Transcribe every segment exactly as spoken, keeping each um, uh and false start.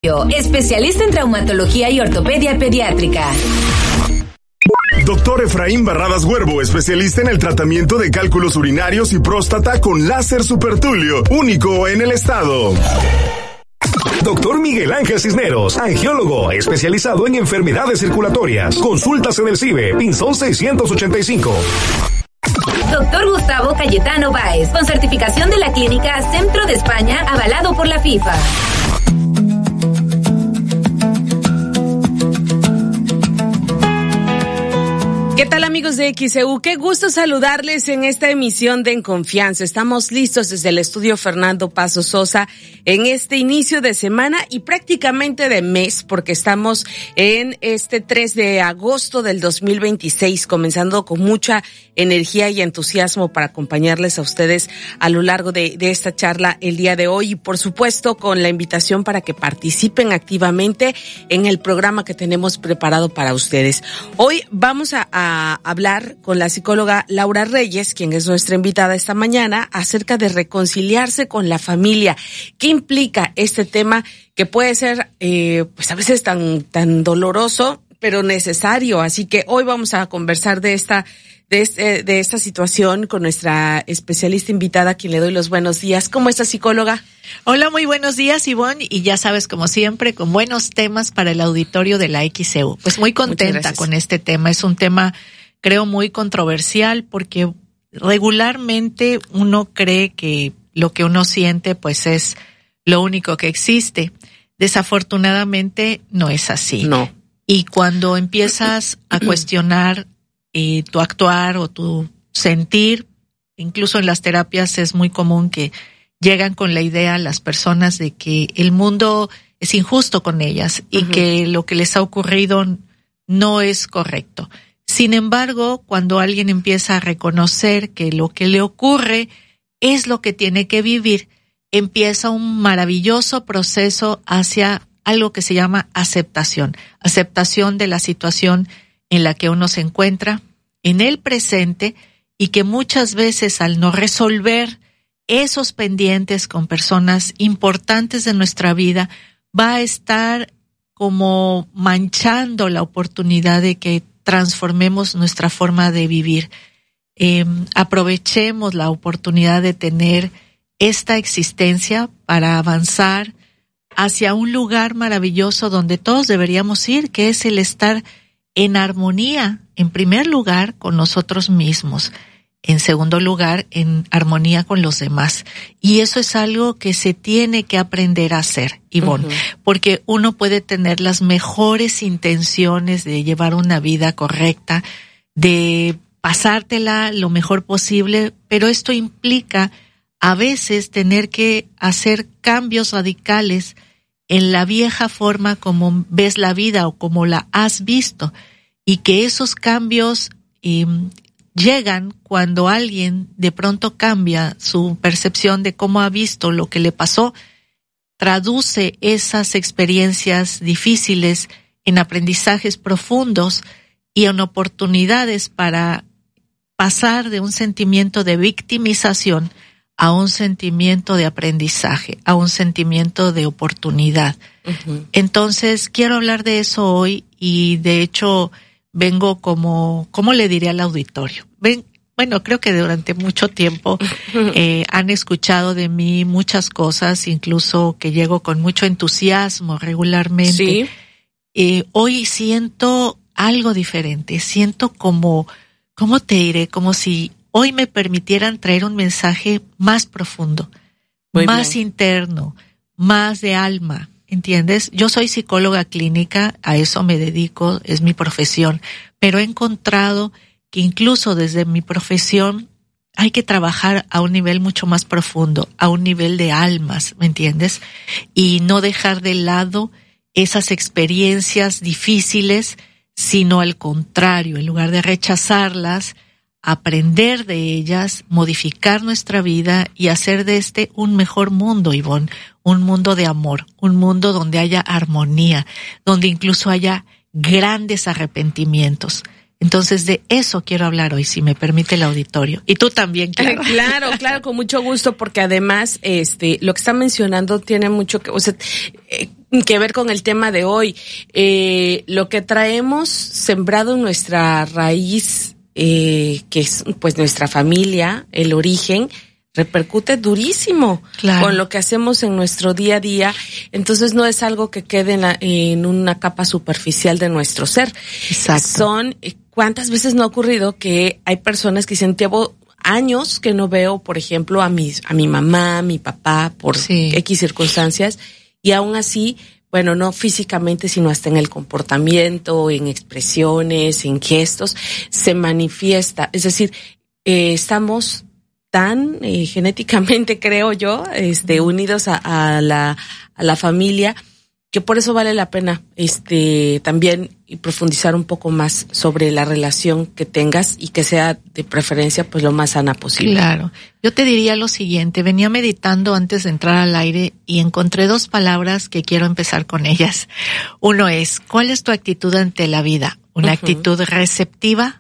Especialista en traumatología y ortopedia pediátrica. Doctor Efraín Barradas Huervo, especialista en el tratamiento de cálculos urinarios y próstata con láser supertulio, único en el estado. Doctor Miguel Ángel Cisneros, angiólogo, especializado en enfermedades circulatorias. Consultas en el C I B E, Pinzón seiscientos ochenta y cinco. Doctor Gustavo Cayetano Báez, con certificación de la clínica Centro de España, avalado por la FIFA. ¿Qué tal, amigos de X E U? Qué gusto saludarles en esta emisión de En Confianza. Estamos listos desde el estudio Fernando Paso Sosa en este inicio de semana y prácticamente de mes, porque estamos en este tres de agosto del dos mil veintiséis, comenzando con mucha energía y entusiasmo para acompañarles a ustedes a lo largo de, de esta charla el día de hoy, y por supuesto con la invitación para que participen activamente en el programa que tenemos preparado para ustedes. Hoy vamos a, a a hablar con la psicóloga Laura Reyes, quien es nuestra invitada esta mañana, acerca de reconciliarse con la familia. ¿Qué implica este tema que puede ser, eh, pues a veces tan, tan doloroso, pero necesario? Así que hoy vamos a conversar de esta, de este, de esta situación con nuestra especialista invitada, a quien le doy los buenos días. ¿Cómo está, psicóloga? Hola, muy buenos días, Ivonne, y ya sabes, como siempre, con buenos temas para el auditorio de la X E U. Pues muy contenta con este tema. Es un tema, creo, muy controversial, porque regularmente uno cree que lo que uno siente, pues es lo único que existe. Desafortunadamente, no es así. No. Y cuando empiezas a cuestionar eh, tu actuar o tu sentir, incluso en las terapias es muy común que llegan con la idea las personas de que el mundo es injusto con ellas y uh-huh. que lo que les ha ocurrido no es correcto. Sin embargo, cuando alguien empieza a reconocer que lo que le ocurre es lo que tiene que vivir, empieza un maravilloso proceso hacia algo que se llama aceptación. Aceptación de la situación en la que uno se encuentra en el presente, y que muchas veces al no resolver esos pendientes con personas importantes de nuestra vida, va a estar como manchando la oportunidad de que transformemos nuestra forma de vivir. Eh, aprovechemos la oportunidad de tener esta existencia para avanzar hacia un lugar maravilloso donde todos deberíamos ir, que es el estar en armonía, en primer lugar, con nosotros mismos. En segundo lugar, en armonía con los demás. Y eso es algo que se tiene que aprender a hacer, Ivonne, uh-huh. porque uno puede tener las mejores intenciones de llevar una vida correcta, de pasártela lo mejor posible, pero esto implica a veces tener que hacer cambios radicales en la vieja forma como ves la vida o como la has visto, y que esos cambios eh, llegan cuando alguien de pronto cambia su percepción de cómo ha visto lo que le pasó, traduce esas experiencias difíciles en aprendizajes profundos y en oportunidades para pasar de un sentimiento de victimización a un sentimiento de aprendizaje, a un sentimiento de oportunidad. Uh-huh. Entonces, quiero hablar de eso hoy, y de hecho vengo como, ¿cómo le diré al auditorio? Ven, bueno, creo que durante mucho tiempo eh, han escuchado de mí muchas cosas, incluso que llego con mucho entusiasmo regularmente. Sí. Eh, hoy siento algo diferente, siento como, ¿cómo te diré? Como si hoy me permitieran traer un mensaje más profundo, Muy más bien. interno, más de alma, ¿entiendes? Yo soy psicóloga clínica, a eso me dedico, es mi profesión, pero he encontrado que incluso desde mi profesión hay que trabajar a un nivel mucho más profundo, a un nivel de almas, ¿me entiendes? Y no dejar de lado esas experiencias difíciles, sino al contrario, en lugar de rechazarlas, aprender de ellas, modificar nuestra vida y hacer de este un mejor mundo, Ivonne, un mundo de amor, un mundo donde haya armonía, donde incluso haya grandes arrepentimientos. Entonces, de eso quiero hablar hoy, si me permite el auditorio. Y tú también, claro. Claro, claro, con mucho gusto, porque además, este, lo que está mencionando tiene mucho que, o sea, eh, que ver con el tema de hoy. Eh, lo que traemos sembrado en nuestra raíz, eh, que es pues nuestra familia, el origen, repercute durísimo claro. con lo que hacemos en nuestro día a día. Entonces no es algo que quede en, la, en una capa superficial de nuestro ser. Exacto. Son, ¿cuántas veces no ha ocurrido que hay personas que dicen, llevo años que no veo, por ejemplo, a mi, a mi mamá, a mi papá, por sí. X circunstancias, y aún así, bueno, no físicamente, sino hasta en el comportamiento, en expresiones, en gestos, se manifiesta. Es decir, eh, estamos tan eh, genéticamente, creo yo, este, unidos a, a la, a la familia, que por eso vale la pena, este, también profundizar un poco más sobre la relación que tengas y que sea de preferencia, pues lo más sana posible. Claro. Yo te diría lo siguiente, venía meditando antes de entrar al aire y encontré dos palabras que quiero empezar con ellas. Uno es, ¿cuál es tu actitud ante la vida? ¿Una uh-huh. actitud receptiva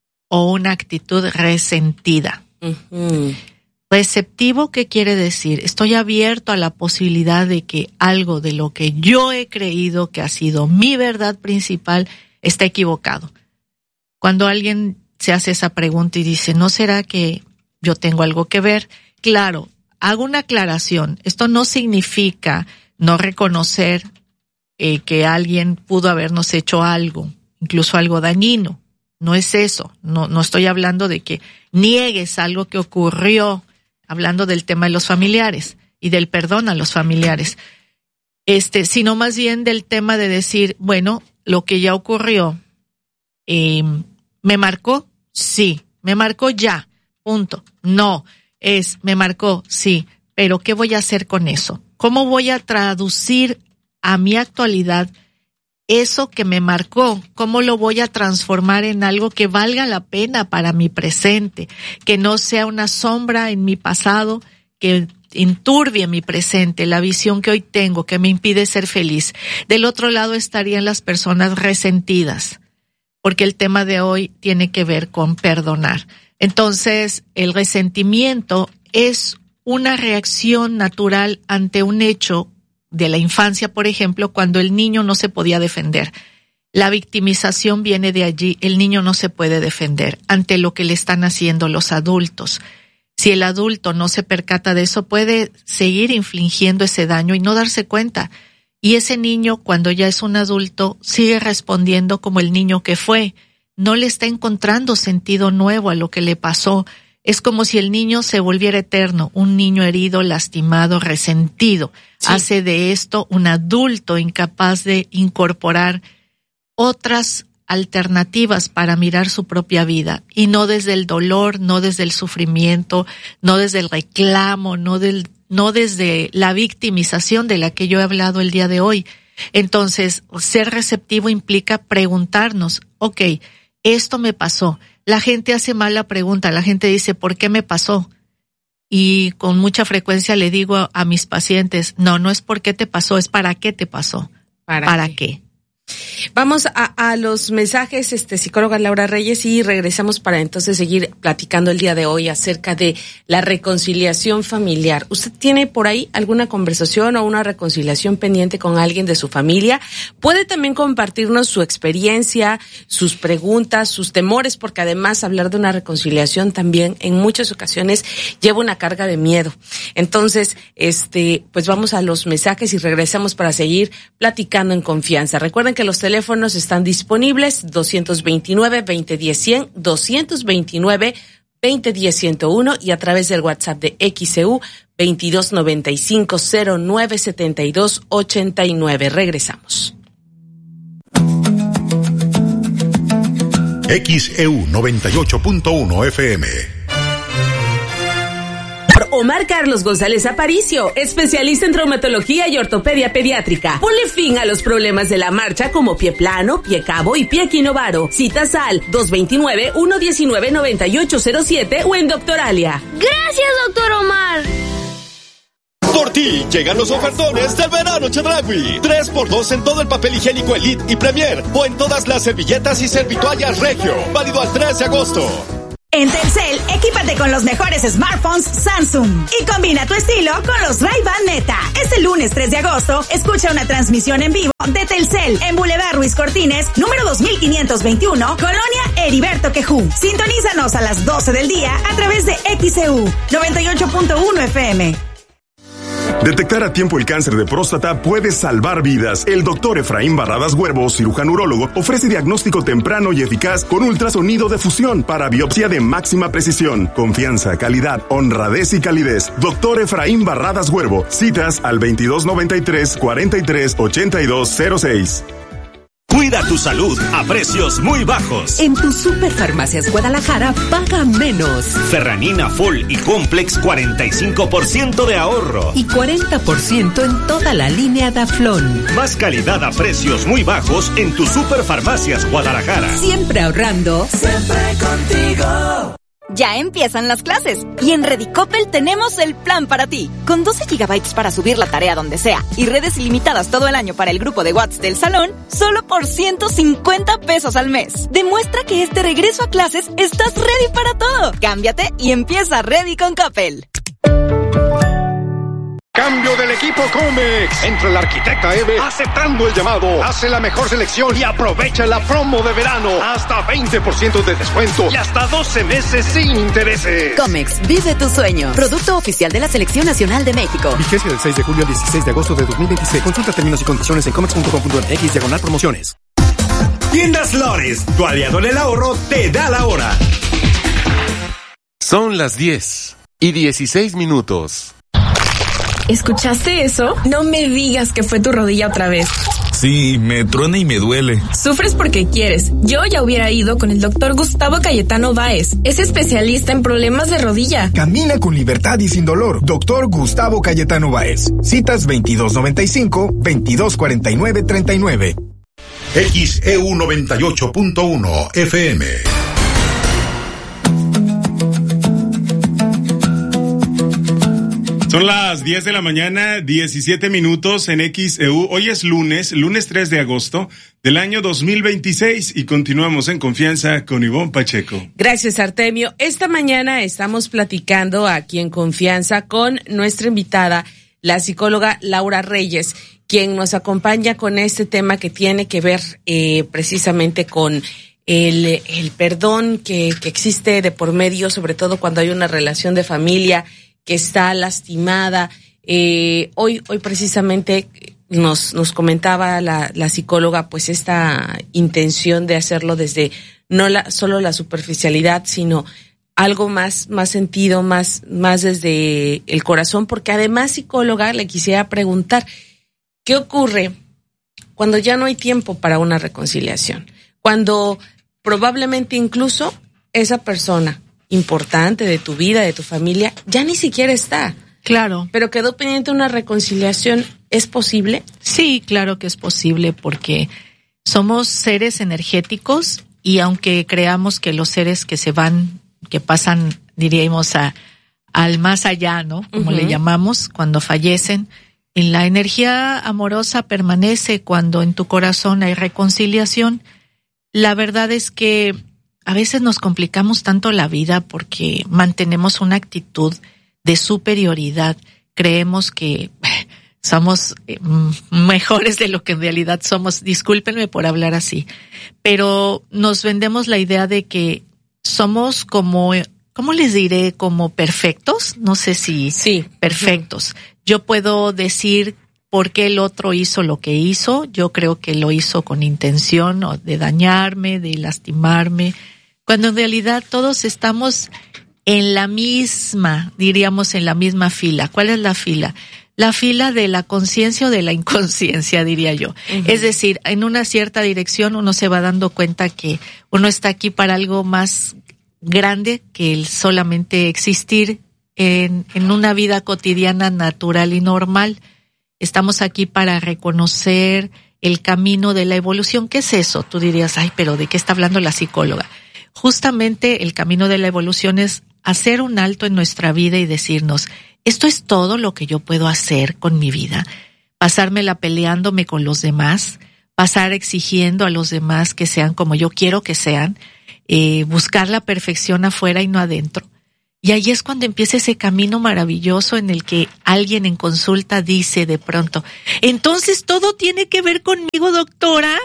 o una actitud resentida? Uh-huh. Receptivo, ¿qué quiere decir? Estoy abierto a la posibilidad de que algo de lo que yo he creído que ha sido mi verdad principal está equivocado. Cuando alguien se hace esa pregunta y dice, ¿no será que yo tengo algo que ver? Claro, hago una aclaración. Esto no significa no reconocer eh, que alguien pudo habernos hecho algo, incluso algo dañino. No es eso. No, no estoy hablando de que niegues algo que ocurrió, hablando del tema de los familiares y del perdón a los familiares, este, sino más bien del tema de decir, bueno, lo que ya ocurrió, eh, ¿me marcó? Sí. ¿Me marcó ya? Punto. No. Es, ¿me marcó? Sí. Pero ¿qué voy a hacer con eso? ¿Cómo voy a traducir a mi actualidad eso que me marcó? ¿Cómo lo voy a transformar en algo que valga la pena para mi presente? Que no sea una sombra en mi pasado, que enturbie mi presente, la visión que hoy tengo, que me impide ser feliz. Del otro lado estarían las personas resentidas, porque el tema de hoy tiene que ver con perdonar. Entonces, el resentimiento es una reacción natural ante un hecho de la infancia, por ejemplo, cuando el niño no se podía defender. La victimización viene de allí, el niño no se puede defender ante lo que le están haciendo los adultos. Si el adulto no se percata de eso, puede seguir infligiendo ese daño y no darse cuenta. Y ese niño, cuando ya es un adulto, sigue respondiendo como el niño que fue. No le está encontrando sentido nuevo a lo que le pasó. Es como si el niño se volviera eterno, un niño herido, lastimado, resentido. Sí. Hace de esto un adulto incapaz de incorporar otras alternativas para mirar su propia vida, y no desde el dolor, no desde el sufrimiento, no desde el reclamo, no del, no desde la victimización de la que yo he hablado el día de hoy. Entonces, ser receptivo implica preguntarnos, ok, esto me pasó. La gente hace mal la pregunta, la gente dice, ¿por qué me pasó? Y con mucha frecuencia le digo a, a mis pacientes, no, no es por qué te pasó, es para qué te pasó. ¿Para, ¿Para qué? qué? Vamos a, a los mensajes, este, psicóloga Laura Reyes, y regresamos para entonces seguir platicando el día de hoy acerca de la reconciliación familiar. ¿Usted tiene por ahí alguna conversación o una reconciliación pendiente con alguien de su familia? Puede también compartirnos su experiencia, sus preguntas, sus temores, porque además hablar de una reconciliación también en muchas ocasiones lleva una carga de miedo. Entonces, este, pues vamos a los mensajes y regresamos para seguir platicando en confianza. Recuerden que los teléfonos están disponibles, doscientos veintinueve, veinte diez, cien, doscientos veintinueve, veinte diez, ciento uno, y a través del WhatsApp de X C U, veintidós noventa y cinco, cero nueve setenta y dos ochenta y nueve. Regresamos. X E U noventa y ocho punto uno F M. Omar Carlos González Aparicio, especialista en traumatología y ortopedia pediátrica. Ponle fin a los problemas de la marcha como pie plano, pie cabo y pie equinovaro. Citas al dos dos nueve, uno uno nueve, nueve ocho cero siete o en Doctoralia. Gracias, doctor Omar. Por ti llegan los ofertones del verano Chedraui. tres por dos en todo el papel higiénico Elite y Premier, o en todas las servilletas y servitoallas Regio. Válido al tres de agosto. En Telcel, equípate con los mejores smartphones Samsung y combina tu estilo con los Ray-Ban Meta. Este lunes tres de agosto, escucha una transmisión en vivo de Telcel en Boulevard Ruiz Cortines, número dos mil quinientos veintiuno, Colonia Heriberto Quejú. Sintonízanos a las doce del día a través de X E U noventa y ocho punto uno F M. Detectar a tiempo el cáncer de próstata puede salvar vidas. El doctor Efraín Barradas Huervo, cirujano urólogo, ofrece diagnóstico temprano y eficaz con ultrasonido de fusión para biopsia de máxima precisión. Confianza, calidad, honradez y calidez. Doctor Efraín Barradas Huervo. Citas al veintidós noventa y tres, cuarenta y tres, ochenta y dos cero seis. Cuida tu salud a precios muy bajos. En tu Superfarmacias Guadalajara, paga menos. Ferranina Full y Complex, cuarenta y cinco por ciento de ahorro. Y cuarenta por ciento en toda la línea Daflón. Más calidad a precios muy bajos en tu Superfarmacias Guadalajara. Siempre ahorrando. Siempre contigo. Ya empiezan las clases y en Redicopel tenemos el plan para ti. Con doce gigabytes para subir la tarea donde sea y redes ilimitadas todo el año para el grupo de WhatsApp del salón, solo por ciento cincuenta pesos al mes. Demuestra que este regreso a clases estás ready para todo. Cámbiate y empieza Ready con Coppel. Cambio del equipo Comex. Entra el arquitecta Eve aceptando el llamado. Hace la mejor selección y aprovecha la promo de verano. Hasta veinte por ciento de descuento y hasta doce meses sin intereses. Comex, vive tu sueño. Producto oficial de la Selección Nacional de México. Vigencia del seis de julio al dieciséis de agosto de dos mil veintiséis. Consulta términos y condiciones en comex punto com punto m x diagonal promociones. Tiendas Flores, tu aliado en el ahorro, te da la hora. Son las diez y dieciséis minutos. ¿Escuchaste eso? No me digas que fue tu rodilla otra vez. Sí, me truena y me duele. Sufres porque quieres. Yo ya hubiera ido con el doctor Gustavo Cayetano Báez. Es especialista en problemas de rodilla. Camina con libertad y sin dolor. Doctor Gustavo Cayetano Báez. Citas veintidós noventa y cinco, veintidós cuarenta y nueve, treinta y nueve. X E U noventa y ocho punto uno F M. Son las diez de la mañana, diecisiete minutos en X E U. Hoy es lunes, lunes tres de agosto del año dos mil veintiséis y continuamos en confianza con Ivonne Pacheco. Gracias, Artemio. Esta mañana estamos platicando aquí en Confianza con nuestra invitada, la psicóloga Laura Reyes, quien nos acompaña con este tema que tiene que ver eh, precisamente con el, el perdón que, que existe de por medio, sobre todo cuando hay una relación de familia que está lastimada. Eh, hoy, hoy precisamente nos, nos comentaba la, la psicóloga, pues esta intención de hacerlo desde no la, solo la superficialidad, sino algo más, más sentido, más, más desde el corazón, porque además, psicóloga, le quisiera preguntar, ¿qué ocurre cuando ya no hay tiempo para una reconciliación? Cuando probablemente incluso esa persona importante de tu vida, de tu familia, ya ni siquiera está. Claro. Pero quedó pendiente una reconciliación. ¿Es posible? Sí, claro que es posible, porque somos seres energéticos y aunque creamos que los seres que se van, que pasan, diríamos, a, al más allá, ¿no? Como uh-huh. le llamamos, cuando fallecen, y la energía amorosa permanece cuando en tu corazón hay reconciliación. La verdad es que a veces nos complicamos tanto la vida porque mantenemos una actitud de superioridad. Creemos que somos mejores de lo que en realidad somos. Discúlpenme por hablar así, pero nos vendemos la idea de que somos como, ¿cómo les diré? Como perfectos. No sé si sí. perfectos. Yo puedo decir por qué el otro hizo lo que hizo. Yo creo que lo hizo con intención de dañarme, de lastimarme, cuando en realidad todos estamos en la misma, diríamos en la misma fila. ¿Cuál es la fila? La fila de la conciencia o de la inconsciencia, diría yo. Uh-huh. Es decir, en una cierta dirección uno se va dando cuenta que uno está aquí para algo más grande que el solamente existir en, en una vida cotidiana natural y normal. Estamos aquí para reconocer el camino de la evolución. ¿Qué es eso? Tú dirías, ay, pero ¿de qué está hablando la psicóloga? Justamente el camino de la evolución es hacer un alto en nuestra vida y decirnos, esto es todo lo que yo puedo hacer con mi vida. Pasármela peleándome con los demás, pasar exigiendo a los demás que sean como yo quiero que sean. eh, buscar la perfección afuera y no adentro. Y ahí es cuando empieza ese camino maravilloso en el que alguien en consulta dice de pronto, entonces todo tiene que ver conmigo, doctora.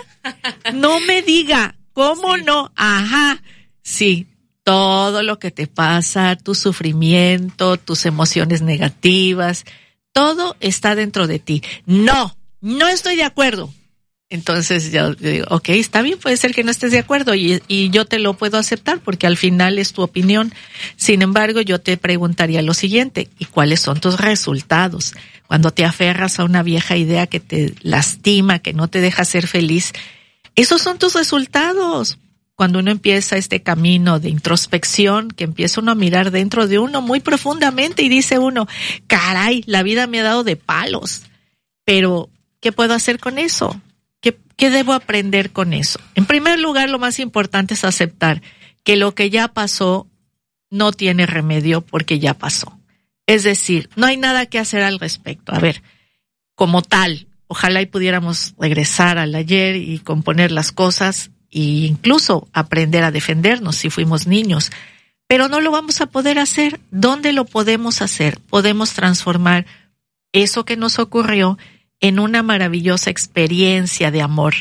No me diga, ¿cómo sí. no? Ajá, sí, todo lo que te pasa, tu sufrimiento, tus emociones negativas, todo está dentro de ti. No, no estoy de acuerdo. Entonces yo digo, ok, está bien, puede ser que no estés de acuerdo y, y yo te lo puedo aceptar porque al final es tu opinión. Sin embargo, yo te preguntaría lo siguiente, ¿y cuáles son tus resultados? Cuando te aferras a una vieja idea que te lastima, que no te deja ser feliz, esos son tus resultados. Cuando uno empieza este camino de introspección, que empieza uno a mirar dentro de uno muy profundamente y dice uno, caray, la vida me ha dado de palos, pero ¿qué puedo hacer con eso? ¿Qué, ¿Qué debo aprender con eso? En primer lugar, lo más importante es aceptar que lo que ya pasó no tiene remedio porque ya pasó. Es decir, no hay nada que hacer al respecto. A ver, como tal, ojalá y pudiéramos regresar al ayer y componer las cosas e incluso aprender a defendernos si fuimos niños. Pero no lo vamos a poder hacer. ¿Dónde lo podemos hacer? Podemos transformar eso que nos ocurrió en una maravillosa experiencia de amor.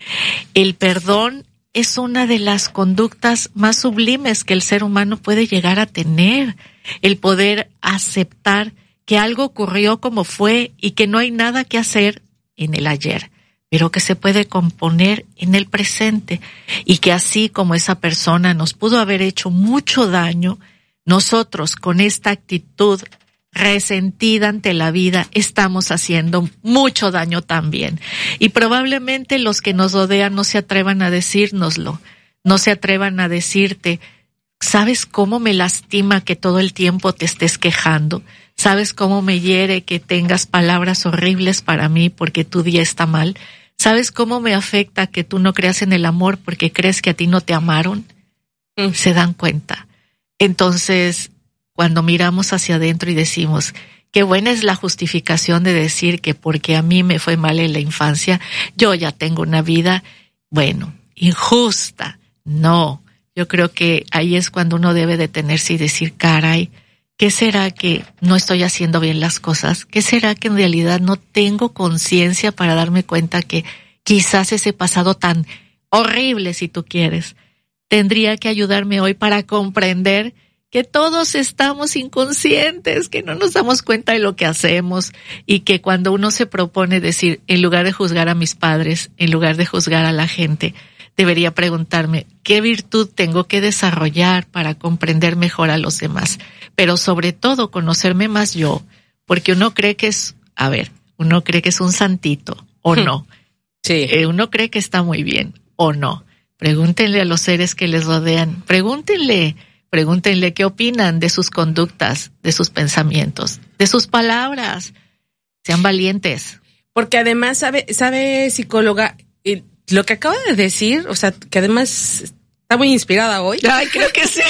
El perdón es una de las conductas más sublimes que el ser humano puede llegar a tener. El poder aceptar que algo ocurrió como fue y que no hay nada que hacer en el ayer, pero que se puede componer en el presente y que así como esa persona nos pudo haber hecho mucho daño, nosotros con esta actitud resentida ante la vida, estamos haciendo mucho daño también. Y probablemente los que nos rodean no se atrevan a decírnoslo, no se atrevan a decirte, ¿sabes cómo me lastima que todo el tiempo te estés quejando? ¿Sabes cómo me hiere que tengas palabras horribles para mí porque tu día está mal? ¿Sabes cómo me afecta que tú no creas en el amor porque crees que a ti no te amaron? Mm. ¿Se dan cuenta? Entonces, cuando miramos hacia adentro y decimos, qué buena es la justificación de decir que porque a mí me fue mal en la infancia, yo ya tengo una vida, bueno, injusta. No, yo creo que ahí es cuando uno debe detenerse y decir, caray, ¿qué será que no estoy haciendo bien las cosas? ¿Qué será que en realidad no tengo conciencia para darme cuenta que quizás ese pasado tan horrible, si tú quieres, tendría que ayudarme hoy para comprender que todos estamos inconscientes, que no nos damos cuenta de lo que hacemos y que cuando uno se propone decir, en lugar de juzgar a mis padres, en lugar de juzgar a la gente, debería preguntarme, ¿qué virtud tengo que desarrollar para comprender mejor a los demás? Pero sobre todo, conocerme más yo, porque uno cree que es, a ver, uno cree que es un santito, o no. Sí. Eh, uno cree que está muy bien, o no. Pregúntenle a los seres que les rodean, pregúntenle, pregúntenle qué opinan de sus conductas, de sus pensamientos, de sus palabras. Sean valientes. Porque además, sabe, sabe psicóloga, eh, lo que acaba de decir, o sea, que además está muy inspirada hoy. Ay, creo que sí.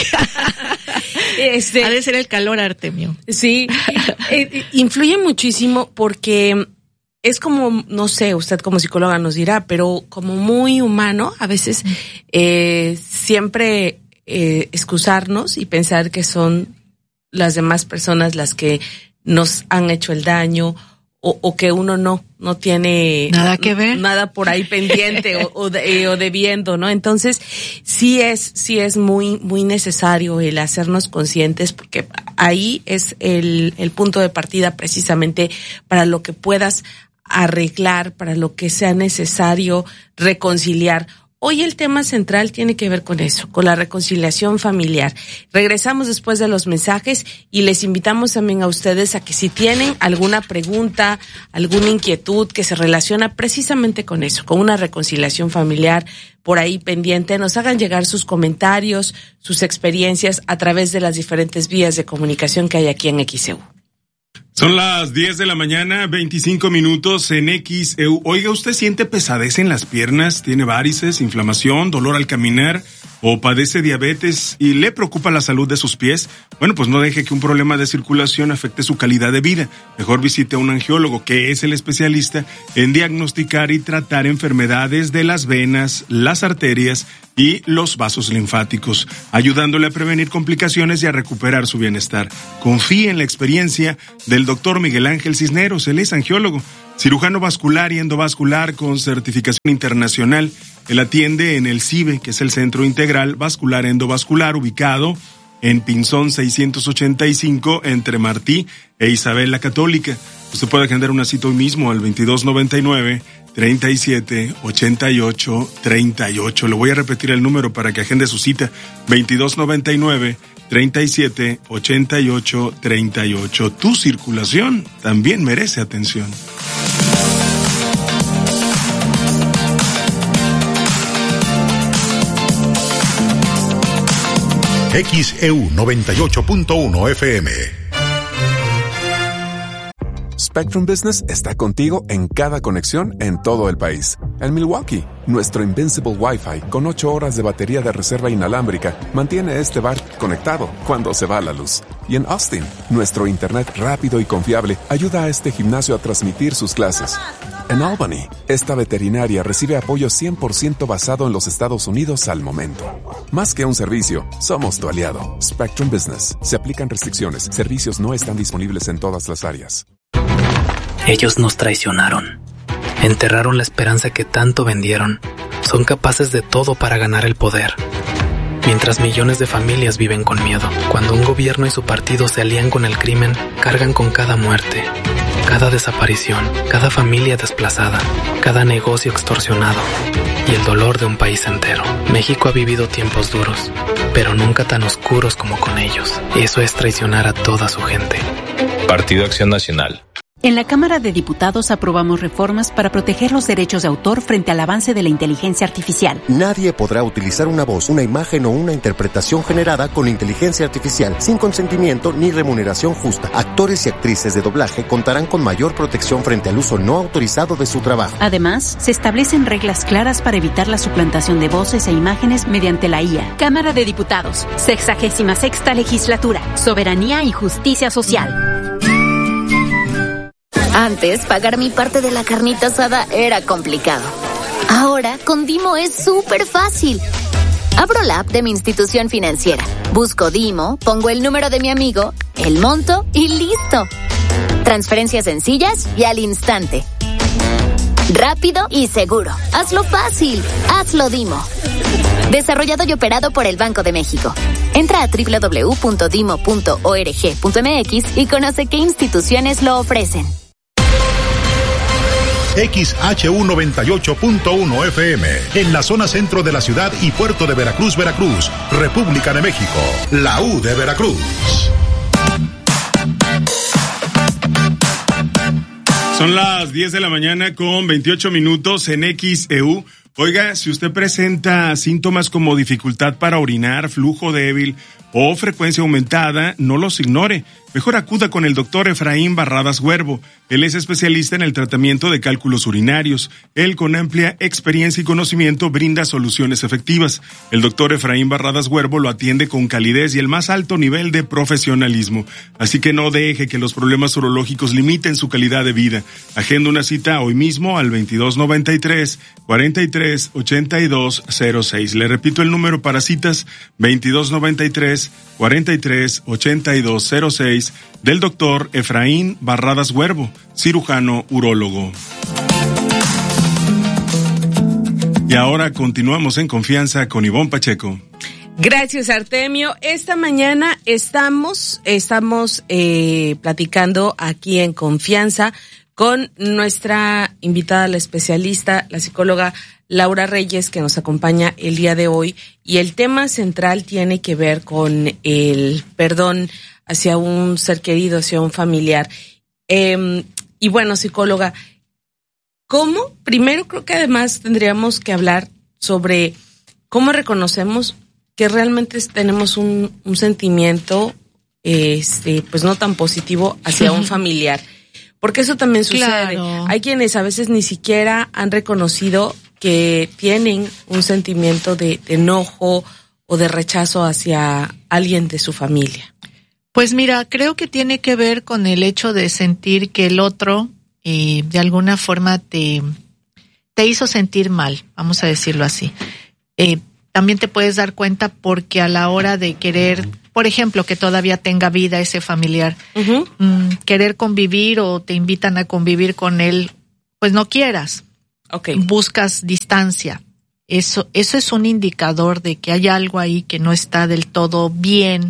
este, ha de ser el calor, Artemio. Sí, eh, influye muchísimo porque es como, no sé, usted como psicóloga nos dirá, pero como muy humano, a veces eh, siempre eh, excusarnos y pensar que son las demás personas las que nos han hecho el daño. O, o que uno no, no tiene nada que ver, nada por ahí pendiente o, o, de, o debiendo, ¿no? Entonces, sí es, sí es muy, muy necesario el hacernos conscientes, porque ahí es el, el punto de partida precisamente para lo que puedas arreglar, para lo que sea necesario reconciliar. Hoy el tema central tiene que ver con eso, con la reconciliación familiar. Regresamos después de los mensajes y les invitamos también a ustedes a que si tienen alguna pregunta, alguna inquietud que se relaciona precisamente con eso, con una reconciliación familiar por ahí pendiente, nos hagan llegar sus comentarios, sus experiencias a través de las diferentes vías de comunicación que hay aquí en X E U. Son las diez de la mañana, veinticinco minutos en X E U. Oiga, ¿usted siente pesadez en las piernas? ¿Tiene varices, inflamación, dolor al caminar o padece diabetes y le preocupa la salud de sus pies, bueno, pues no deje que un problema de circulación afecte su calidad de vida. Mejor visite a un angiólogo, que es el especialista en diagnosticar y tratar enfermedades de las venas, las arterias y los vasos linfáticos, ayudándole a prevenir complicaciones y a recuperar su bienestar. Confíe en la experiencia del doctor Miguel Ángel Cisneros. Él es angiólogo, cirujano vascular y endovascular con certificación internacional. Él atiende en el C I V E, que es el Centro Integral Vascular Endovascular, ubicado en Pinzón seiscientos ochenta y cinco, entre Martí e Isabel la Católica. Usted puede agendar una cita hoy mismo al veintidós noventa y nueve, treinta y siete, ochenta y ocho, treinta y ocho. Le voy a repetir el número para que agende su cita. veintidós noventa y nueve, treinta y siete, ochenta y ocho, treinta y ocho. Tu circulación también merece atención. X E U noventa y ocho punto uno F M. Spectrum Business está contigo en cada conexión en todo el país. En Milwaukee, nuestro Invincible Wi-Fi con ocho horas de batería de reserva inalámbrica mantiene este bar conectado cuando se va la luz. Y en Austin, nuestro internet rápido y confiable ayuda a este gimnasio a transmitir sus clases. En Albany, esta veterinaria recibe apoyo cien por ciento basado en los Estados Unidos al momento. Más que un servicio, somos tu aliado. Spectrum Business. Se aplican restricciones. Servicios no están disponibles en todas las áreas. Ellos nos traicionaron. Enterraron la esperanza que tanto vendieron. Son capaces de todo para ganar el poder. Mientras millones de familias viven con miedo. Cuando un gobierno y su partido se alían con el crimen, cargan con cada muerte, cada desaparición, cada familia desplazada, cada negocio extorsionado y el dolor de un país entero. México ha vivido tiempos duros, pero nunca tan oscuros como con ellos. Eso es traicionar a toda su gente. Partido Acción Nacional. En la Cámara de Diputados aprobamos reformas para proteger los derechos de autor frente al avance de la inteligencia artificial. Nadie podrá utilizar una voz, una imagen o una interpretación generada con inteligencia artificial sin consentimiento ni remuneración justa. Actores y actrices de doblaje contarán con mayor protección frente al uso no autorizado de su trabajo. Además, se establecen reglas claras para evitar la suplantación de voces e imágenes mediante la I A. Cámara de Diputados, sexagésima sexta legislatura, soberanía y justicia social. Antes, pagar mi parte de la carnita asada era complicado. Ahora, con Dimo es súper fácil. Abro la app de mi institución financiera, busco Dimo, pongo el número de mi amigo, el monto y listo. Transferencias sencillas y al instante. Rápido y seguro. Hazlo fácil. Hazlo Dimo. Desarrollado y operado por el Banco de México. Entra a doble u doble u doble u punto dimo punto org punto m x y conoce qué instituciones lo ofrecen. X H U noventa y ocho punto uno F M, en la zona centro de la ciudad y puerto de Veracruz, Veracruz, República de México, la U de Veracruz. Son las diez de la mañana con veintiocho minutos en X E U. Oiga, si usted presenta síntomas como dificultad para orinar, flujo débil o frecuencia aumentada, no los ignore. Mejor acuda con el doctor Efraín Barradas Huervo. Él es especialista en el tratamiento de cálculos urinarios. Él, con amplia experiencia y conocimiento, brinda soluciones efectivas. El doctor Efraín Barradas Huervo lo atiende con calidez y el más alto nivel de profesionalismo. Así que no deje que los problemas urológicos limiten su calidad de vida. Agenda una cita hoy mismo al veintidós noventa y tres, cuarenta y tres, ochenta y dos cero seis. Le repito el número para citas, veintidós noventa y tres, cuarenta y tres, ochenta y dos cero seis, del doctor Efraín Barradas Huervo, cirujano urólogo. Y ahora continuamos en confianza con Ivonne Pacheco. Gracias, Artemio. Esta mañana estamos, estamos eh, platicando aquí en confianza con nuestra invitada, la especialista, la psicóloga Laura Reyes, que nos acompaña el día de hoy. Y el tema central tiene que ver con el perdón hacia un ser querido, hacia un familiar. Eh, y bueno, psicóloga, ¿cómo? Primero creo que además tendríamos que hablar sobre cómo reconocemos que realmente tenemos un, un sentimiento, este, pues no tan positivo hacia un familiar. Porque eso también sucede. Claro. Hay quienes a veces ni siquiera han reconocido que tienen un sentimiento de, de enojo o de rechazo hacia alguien de su familia? Pues mira, creo que tiene que ver con el hecho de sentir que el otro eh, de alguna forma te, te hizo sentir mal, vamos a decirlo así. Eh, también te puedes dar cuenta porque a la hora de querer, por ejemplo, que todavía tenga vida ese familiar, uh-huh. mmm, querer convivir o te invitan a convivir con él, pues no quieras. Okay. Buscas distancia. Eso, eso es un indicador de que hay algo ahí que no está del todo bien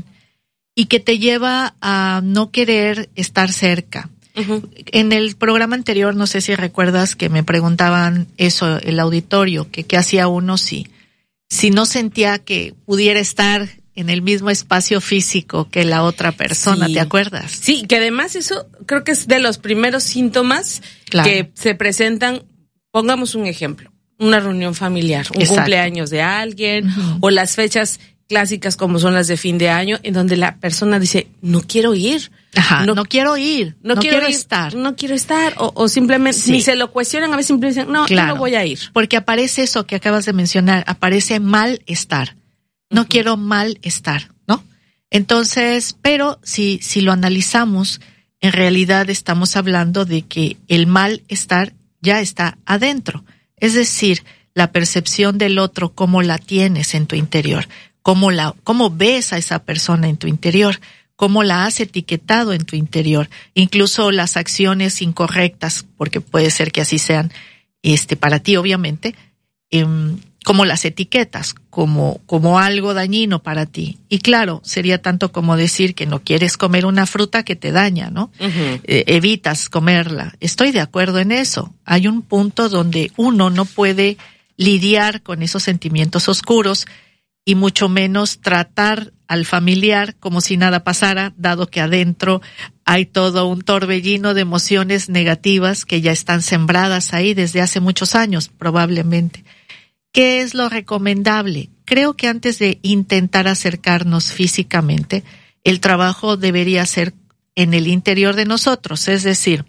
y que te lleva a no querer estar cerca. Uh-huh. En el programa anterior, no sé si recuerdas que me preguntaban eso, el auditorio, que qué hacía uno si, si no sentía que pudiera estar en el mismo espacio físico que la otra persona, sí. ¿Te acuerdas? Sí, que además eso creo que es de los primeros síntomas claro. que se presentan. Pongamos un ejemplo, una reunión familiar, un Exacto. cumpleaños de alguien, uh-huh. o las fechas clásicas como son las de fin de año, en donde la persona dice, no quiero ir. Ajá, no, no quiero ir, no, no quiero, quiero ir, estar. No quiero estar, o, o simplemente, sí. ni se lo cuestionan, a veces simplemente dicen, no, claro, yo no voy a ir. Porque aparece eso que acabas de mencionar, aparece malestar. No uh-huh. quiero malestar, ¿no? Entonces, pero si, si lo analizamos, en realidad estamos hablando de que el malestar ya está adentro. Es decir, la percepción del otro, cómo la tienes en tu interior, cómo la, cómo ves a esa persona en tu interior, cómo la has etiquetado en tu interior, incluso las acciones incorrectas, porque puede ser que así sean, este, para ti obviamente, eh, cómo las etiquetas, como, como algo dañino para ti. Y claro, sería tanto como decir que no quieres comer una fruta que te daña, ¿no? Uh-huh. Eh, evitas comerla. Estoy de acuerdo en eso. Hay un punto donde uno no puede lidiar con esos sentimientos oscuros y mucho menos tratar al familiar como si nada pasara, dado que adentro hay todo un torbellino de emociones negativas que ya están sembradas ahí desde hace muchos años, probablemente. ¿Qué es lo recomendable? Creo que antes de intentar acercarnos físicamente, el trabajo debería ser en el interior de nosotros, es decir,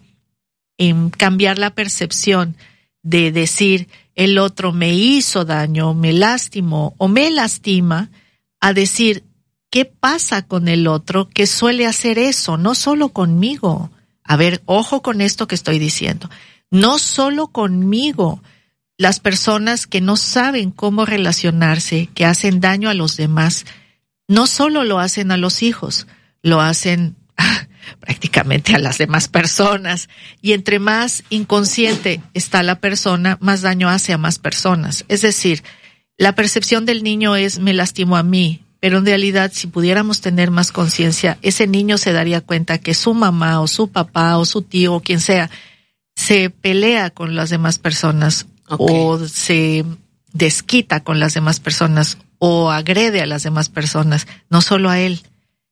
en cambiar la percepción de decir el otro me hizo daño, me lastimó o me lastima, a decir ¿qué pasa con el otro que suele hacer eso? No solo conmigo. A ver, ojo con esto que estoy diciendo. No solo conmigo. Las personas que no saben cómo relacionarse, que hacen daño a los demás, no solo lo hacen a los hijos, lo hacen prácticamente a las demás personas. Y entre más inconsciente está la persona, más daño hace a más personas. Es decir, la percepción del niño es me lastimó a mí, pero en realidad si pudiéramos tener más conciencia, ese niño se daría cuenta que su mamá o su papá o su tío o quien sea se pelea con las demás personas. Okay. O se desquita con las demás personas o agrede a las demás personas, no solo a él.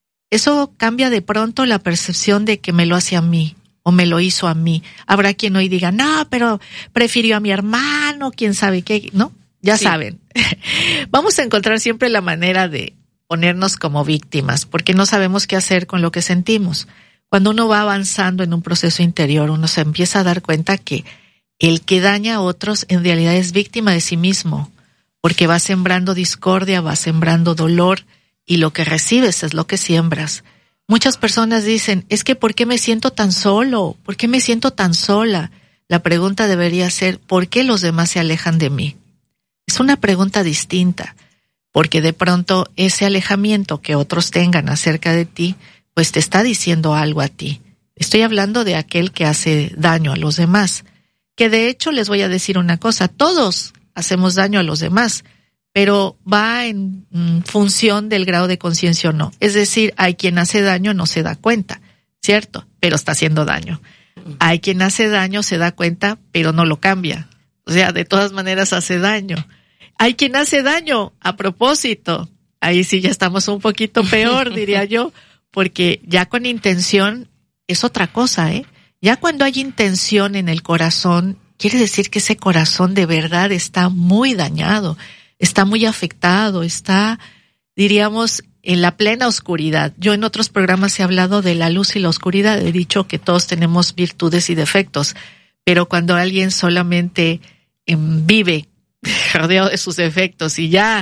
Eso cambia de pronto la percepción de que me lo hace a mí o me lo hizo a mí. Habrá quien hoy diga, no, pero prefirió a mi hermano, quién sabe qué, ¿no? Ya sí. Saben. Vamos a encontrar siempre la manera de ponernos como víctimas porque no sabemos qué hacer con lo que sentimos. Cuando uno va avanzando en un proceso interior, uno se empieza a dar cuenta que el que daña a otros en realidad es víctima de sí mismo, porque va sembrando discordia, va sembrando dolor, y lo que recibes es lo que siembras. Muchas personas dicen, es que ¿por qué me siento tan solo? ¿Por qué me siento tan sola? La pregunta debería ser, ¿por qué los demás se alejan de mí? Es una pregunta distinta, porque de pronto ese alejamiento que otros tengan acerca de ti, pues te está diciendo algo a ti. Estoy hablando de aquel que hace daño a los demás. Que de hecho les voy a decir una cosa, todos hacemos daño a los demás, pero va en mm, función del grado de conciencia o no. Es decir, hay quien hace daño, no se da cuenta, ¿cierto? Pero está haciendo daño. Hay quien hace daño, se da cuenta, pero no lo cambia. O sea, de todas maneras hace daño. Hay quien hace daño a propósito. Ahí sí ya estamos un poquito peor, diría yo, porque ya con intención es otra cosa, ¿eh? Ya cuando hay intención en el corazón, quiere decir que ese corazón de verdad está muy dañado, está muy afectado, está, diríamos, en la plena oscuridad. Yo en otros programas he hablado de la luz y la oscuridad, he dicho que todos tenemos virtudes y defectos, pero cuando alguien solamente eh, vive rodeado de sus defectos y ya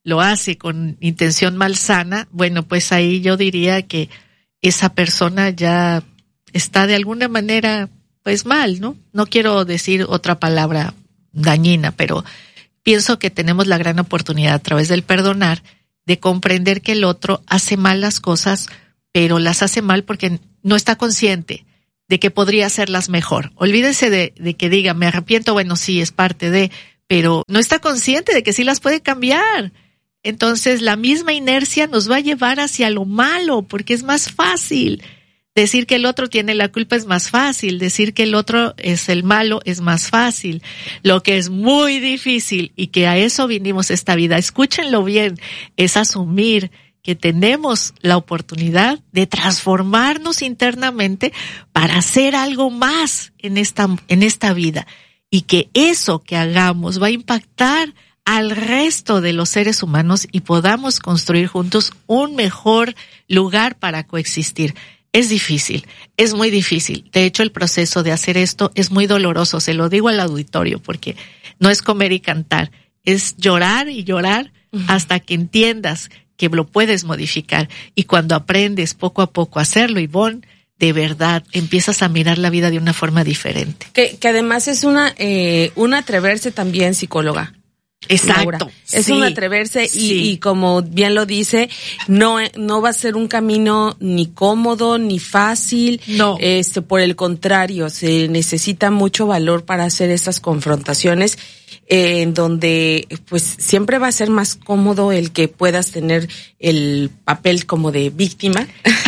lo hace con intención malsana, bueno, pues ahí yo diría que esa persona ya está de alguna manera pues mal, ¿no? No quiero decir otra palabra dañina, pero pienso que tenemos la gran oportunidad a través del perdonar de comprender que el otro hace mal las cosas, pero las hace mal porque no está consciente de que podría hacerlas mejor. Olvídense de, de que diga, me arrepiento, bueno, sí, es parte de, pero no está consciente de que sí las puede cambiar. Entonces, la misma inercia nos va a llevar hacia lo malo, porque es más fácil. Decir que el otro tiene la culpa es más fácil, decir que el otro es el malo es más fácil. Lo que es muy difícil, y que a eso vinimos esta vida, escúchenlo bien, es asumir que tenemos la oportunidad de transformarnos internamente para hacer algo más en esta, en esta vida, y que eso que hagamos va a impactar al resto de los seres humanos y podamos construir juntos un mejor lugar para coexistir. Es difícil, es muy difícil. De hecho, el proceso de hacer esto es muy doloroso, se lo digo al auditorio, porque no es comer y cantar, es llorar y llorar uh-huh. hasta que entiendas que lo puedes modificar. Y cuando aprendes poco a poco a hacerlo, Ivonne, de verdad empiezas a mirar la vida de una forma diferente. Que, que además es una, eh, un atreverse también, psicóloga. Exacto. Laura. Es sí, un atreverse y, sí. y como bien lo dice, no, no va a ser un camino ni cómodo ni fácil. No. Este, por el contrario, se necesita mucho valor para hacer estas confrontaciones, eh, en donde pues siempre va a ser más cómodo el que puedas tener el papel como de víctima.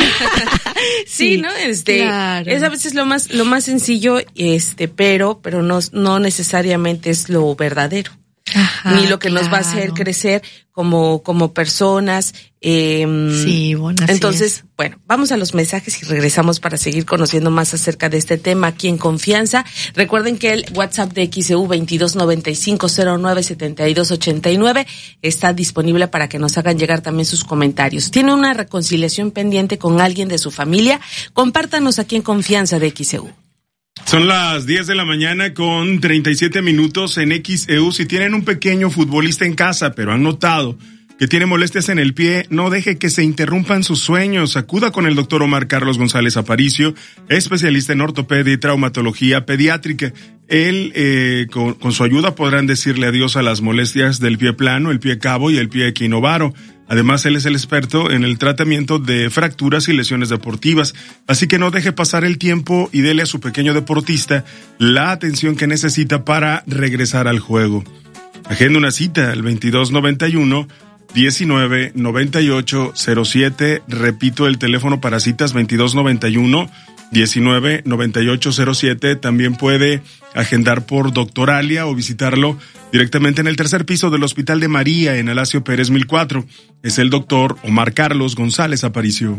Sí, sí, ¿no? Este, claro. Es a veces lo más, lo más sencillo, este, pero, pero no, no necesariamente es lo verdadero. Ajá, ni lo que claro. nos va a hacer crecer como como personas. Eh, sí, bueno, entonces, es. bueno, vamos a los mensajes y regresamos para seguir conociendo más acerca de este tema aquí en Confianza. Recuerden que el WhatsApp de X E U veintidós noventa y cinco cero nueve setenta y dos ochenta y nueve está disponible para que nos hagan llegar también sus comentarios. ¿Tiene una reconciliación pendiente con alguien de su familia? Compártanos aquí en Confianza de X E U. Son las diez de la mañana con treinta y siete minutos en X E U. Si tienen un pequeño futbolista en casa, pero han notado que tiene molestias en el pie, no deje que se interrumpan sus sueños. Acuda con el doctor Omar Carlos González Aparicio, especialista en ortopedia y traumatología pediátrica. Él, eh, con, con su ayuda podrán decirle adiós a las molestias del pie plano, el pie cabo y el pie equinovaro. Además, él es el experto en el tratamiento de fracturas y lesiones deportivas. Así que no deje pasar el tiempo y dele a su pequeño deportista la atención que necesita para regresar al juego. Agenda una cita al veintidós noventa y uno diecinueve noventa y ocho cero siete. Repito el teléfono para citas, veintidós noventa y uno diecinueve noventa y ocho cero siete. También puede agendar por Doctor Alia o visitarlo directamente en el tercer piso del Hospital de María en Alasio Pérez mil cuatro. Es el doctor Omar Carlos González Aparicio.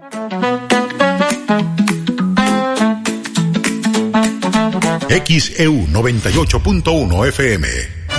X E U noventa y ocho punto uno F M.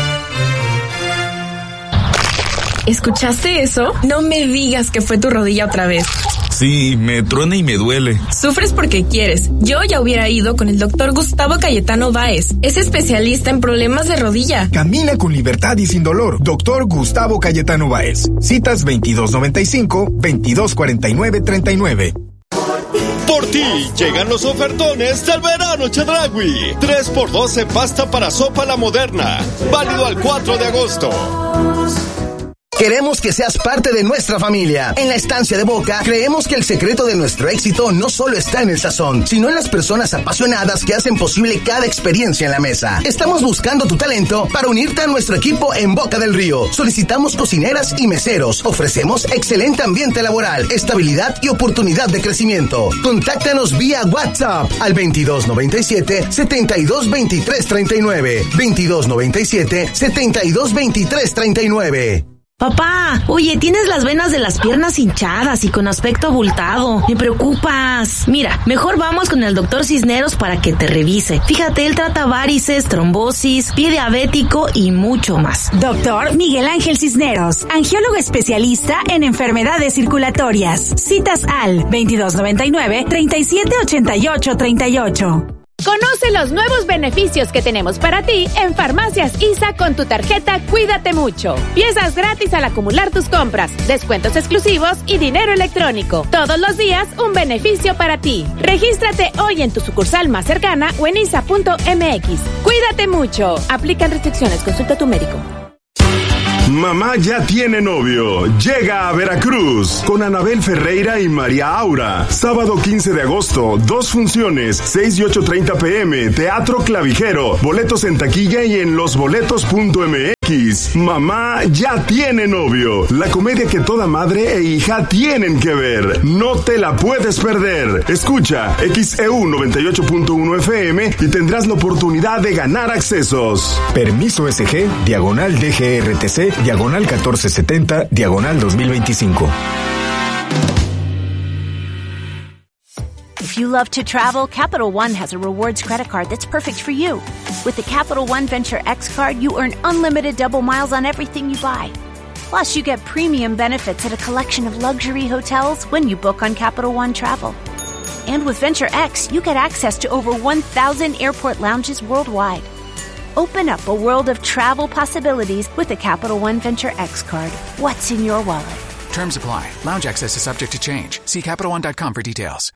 ¿Escuchaste eso? No me digas que fue tu rodilla otra vez. Sí, me truena y me duele. Sufres porque quieres. Yo ya hubiera ido con el doctor Gustavo Cayetano Báez. Es especialista en problemas de rodilla. Camina con libertad y sin dolor. Doctor Gustavo Cayetano Báez. Citas veintidós noventa y cinco veintidós cuarenta y nueve treinta y nueve. Por ti llegan los ofertones del verano Chedraui. tres por doce pasta para sopa La Moderna. Válido al cuatro de agosto. Queremos que seas parte de nuestra familia. En la Estancia de Boca, creemos que el secreto de nuestro éxito no solo está en el sazón, sino en las personas apasionadas que hacen posible cada experiencia en la mesa. Estamos buscando tu talento para unirte a nuestro equipo en Boca del Río. Solicitamos cocineras y meseros. Ofrecemos excelente ambiente laboral, estabilidad y oportunidad de crecimiento. Contáctanos vía WhatsApp al veintidós noventa y siete setenta y dos veintitrés treinta y nueve. veintidós noventa y siete setenta y dos veintitrés treinta y nueve. Papá, oye, tienes las venas de las piernas hinchadas y con aspecto abultado. Me preocupas. Mira, mejor vamos con el doctor Cisneros para que te revise. Fíjate, él trata varices, trombosis, pie diabético y mucho más. Doctor Miguel Ángel Cisneros, angiólogo especialista en enfermedades circulatorias. Citas al veintidós noventa y nueve treinta y siete ochenta y ocho treinta y ocho. Conoce los nuevos beneficios que tenemos para ti en Farmacias I S A con tu tarjeta Cuídate Mucho. Piezas gratis al acumular tus compras, descuentos exclusivos y dinero electrónico. Todos los días un beneficio para ti. Regístrate hoy en tu sucursal más cercana o en isa punto m x. Cuídate mucho. Aplican restricciones. Consulta a tu médico. Mamá ya tiene novio. Llega a Veracruz con Anabel Ferreira y María Aura. Sábado quince de agosto, dos funciones, seis y ocho treinta pm, Teatro Clavijero. Boletos en taquilla y en losboletos punto m x. Mamá ya tiene novio. La comedia que toda madre e hija tienen que ver. No te la puedes perder. Escucha X E U noventa y ocho punto uno F M y tendrás la oportunidad de ganar accesos. Permiso S G, diagonal D G R T C, diagonal catorce setenta, diagonal dos mil veinticinco. If you love to travel, Capital One has a rewards credit card that's perfect for you. With the Capital One Venture X card, you earn unlimited double miles on everything you buy. Plus, you get premium benefits at a collection of luxury hotels when you book on Capital One Travel. And with Venture X, you get access to over one thousand airport lounges worldwide. Open up a world of travel possibilities with the Capital One Venture X card. What's in your wallet? Terms apply. Lounge access is subject to change. See Capital One dot com for details.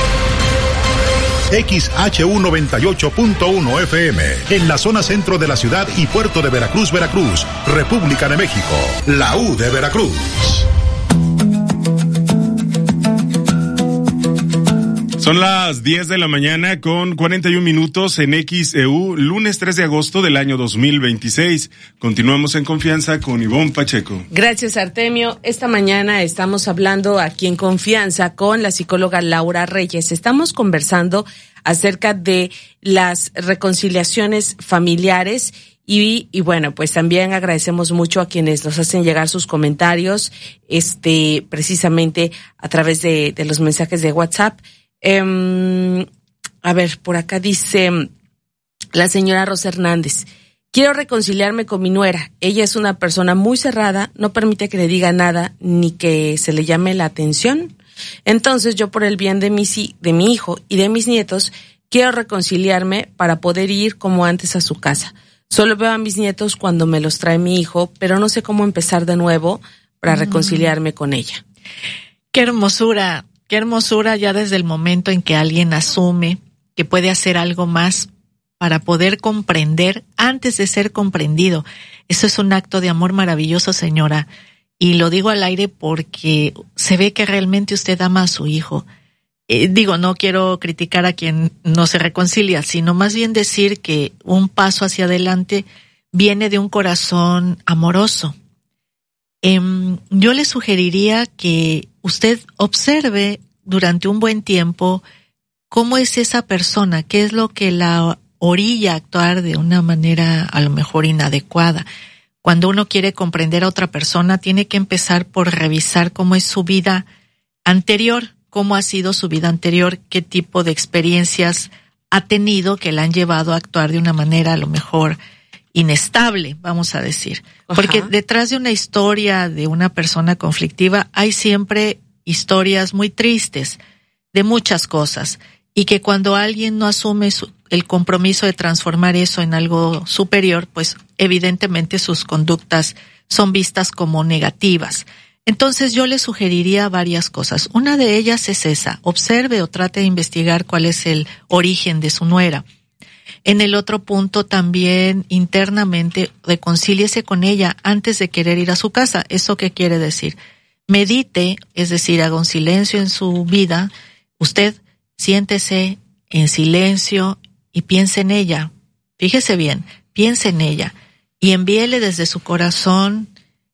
X H U noventa y ocho punto uno F M, en la zona centro de la ciudad y puerto de Veracruz, Veracruz, República de México, la U de Veracruz. Son las diez de la mañana con cuarenta y un minutos en X E U, lunes tres de agosto del año dos mil veintiséis. Continuamos en Confianza con Ivonne Pacheco. Gracias, Artemio. Esta mañana estamos hablando aquí en Confianza con la psicóloga Laura Reyes. Estamos conversando acerca de las reconciliaciones familiares y, y bueno, pues también agradecemos mucho a quienes nos hacen llegar sus comentarios, este, precisamente a través de, de los mensajes de WhatsApp. Eh, a ver, por acá dice la señora Rosa Hernández: quiero reconciliarme con mi nuera. Ella es una persona muy cerrada, no permite que le diga nada ni que se le llame la atención. Entonces yo, por el bien de mi, de mi hijo y de mis nietos, quiero reconciliarme para poder ir como antes a su casa. Solo veo a mis nietos cuando me los trae mi hijo, pero no sé cómo empezar de nuevo para reconciliarme mm. con ella. Qué hermosura. Qué hermosura ya desde el momento en que alguien asume que puede hacer algo más para poder comprender antes de ser comprendido. Eso es un acto de amor maravilloso, señora. Y lo digo al aire porque se ve que realmente usted ama a su hijo. Eh, digo, no quiero criticar a quien no se reconcilia, sino más bien decir que un paso hacia adelante viene de un corazón amoroso. Eh, yo le sugeriría que usted observe durante un buen tiempo cómo es esa persona, qué es lo que la orilla a actuar de una manera a lo mejor inadecuada. Cuando uno quiere comprender a otra persona, tiene que empezar por revisar cómo es su vida anterior, cómo ha sido su vida anterior, qué tipo de experiencias ha tenido que la han llevado a actuar de una manera a lo mejor inestable, vamos a decir. Ajá. Porque detrás de una historia de una persona conflictiva hay siempre historias muy tristes de muchas cosas, y que cuando alguien no asume su, el compromiso de transformar eso en algo superior, pues evidentemente sus conductas son vistas como negativas. Entonces yo le sugeriría varias cosas. Una de ellas es esa: observe o trate de investigar cuál es el origen de su nuera. En el otro punto, también internamente reconcíliese con ella antes de querer ir a su casa. ¿Eso qué quiere decir? Medite, es decir, haga un silencio en su vida. Usted siéntese en silencio y piense en ella. Fíjese bien, piense en ella y envíele desde su corazón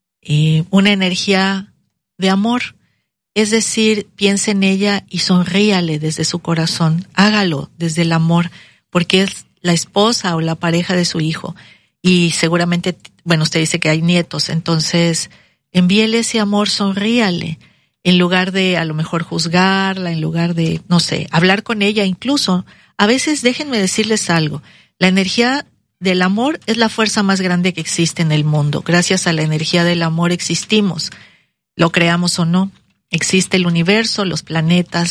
eh, una energía de amor. Es decir, piense en ella y sonríale desde su corazón. Hágalo desde el amor, porque es la esposa o la pareja de su hijo. Y seguramente, bueno, usted dice que hay nietos, entonces envíele ese amor, sonríale, en lugar de a lo mejor juzgarla, en lugar de, no sé, hablar con ella. Incluso, a veces déjenme decirles algo, la energía del amor es la fuerza más grande que existe en el mundo. Gracias a la energía del amor existimos, lo creamos o no. Existe el universo, los planetas,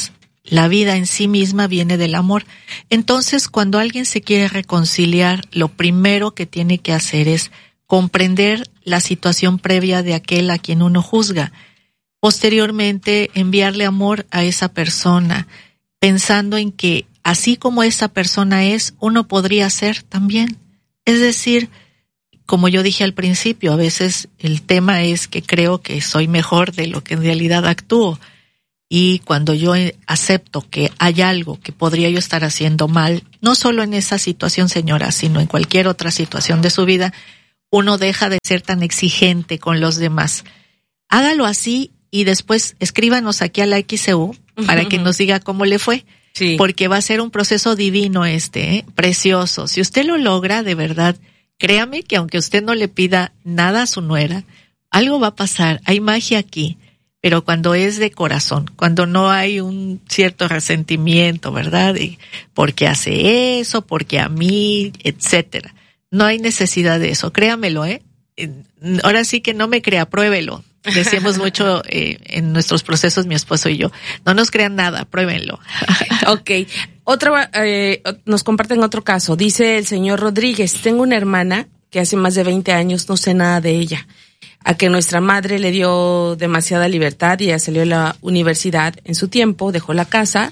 la vida en sí misma viene del amor. Entonces, cuando alguien se quiere reconciliar, lo primero que tiene que hacer es comprender la situación previa de aquel a quien uno juzga. Posteriormente, enviarle amor a esa persona, pensando en que así como esa persona es, uno podría ser también. Es decir, como yo dije al principio, a veces el tema es que creo que soy mejor de lo que en realidad actúo. Y cuando yo acepto que hay algo que podría yo estar haciendo mal, no solo en esa situación, señora, sino en cualquier otra situación de su vida, uno deja de ser tan exigente con los demás. Hágalo así y después escríbanos aquí a la X C U para que nos diga cómo le fue. Sí. Porque va a ser un proceso divino este, ¿eh? Precioso. Si usted lo logra, de verdad, créame que aunque usted no le pida nada a su nuera, algo va a pasar. Hay magia aquí. Pero cuando es de corazón, cuando no hay un cierto resentimiento, ¿verdad? Y porque hace eso, porque a mí, etcétera. No hay necesidad de eso, créamelo, ¿eh? Ahora sí que no me crea, pruébelo. Decíamos mucho eh, en nuestros procesos, mi esposo y yo. No nos crean nada, pruébenlo. Ok. Otro, eh, nos comparten otro caso. Dice el señor Rodríguez, tengo una hermana que hace más de veinte años no sé nada de ella. A que nuestra madre le dio demasiada libertad y ella salió a la universidad en su tiempo, dejó la casa,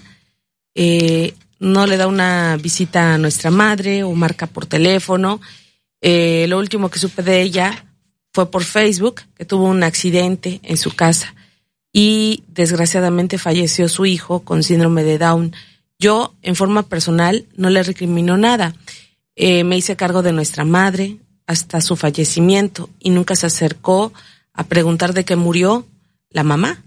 eh, no le da una visita a nuestra madre o marca por teléfono. Eh, lo último que supe de ella fue por Facebook, que tuvo un accidente en su casa y desgraciadamente falleció su hijo con síndrome de Down. Yo, en forma personal, no le recrimino nada. Eh, me hice cargo de nuestra madre hasta su fallecimiento y nunca se acercó a preguntar de qué murió la mamá.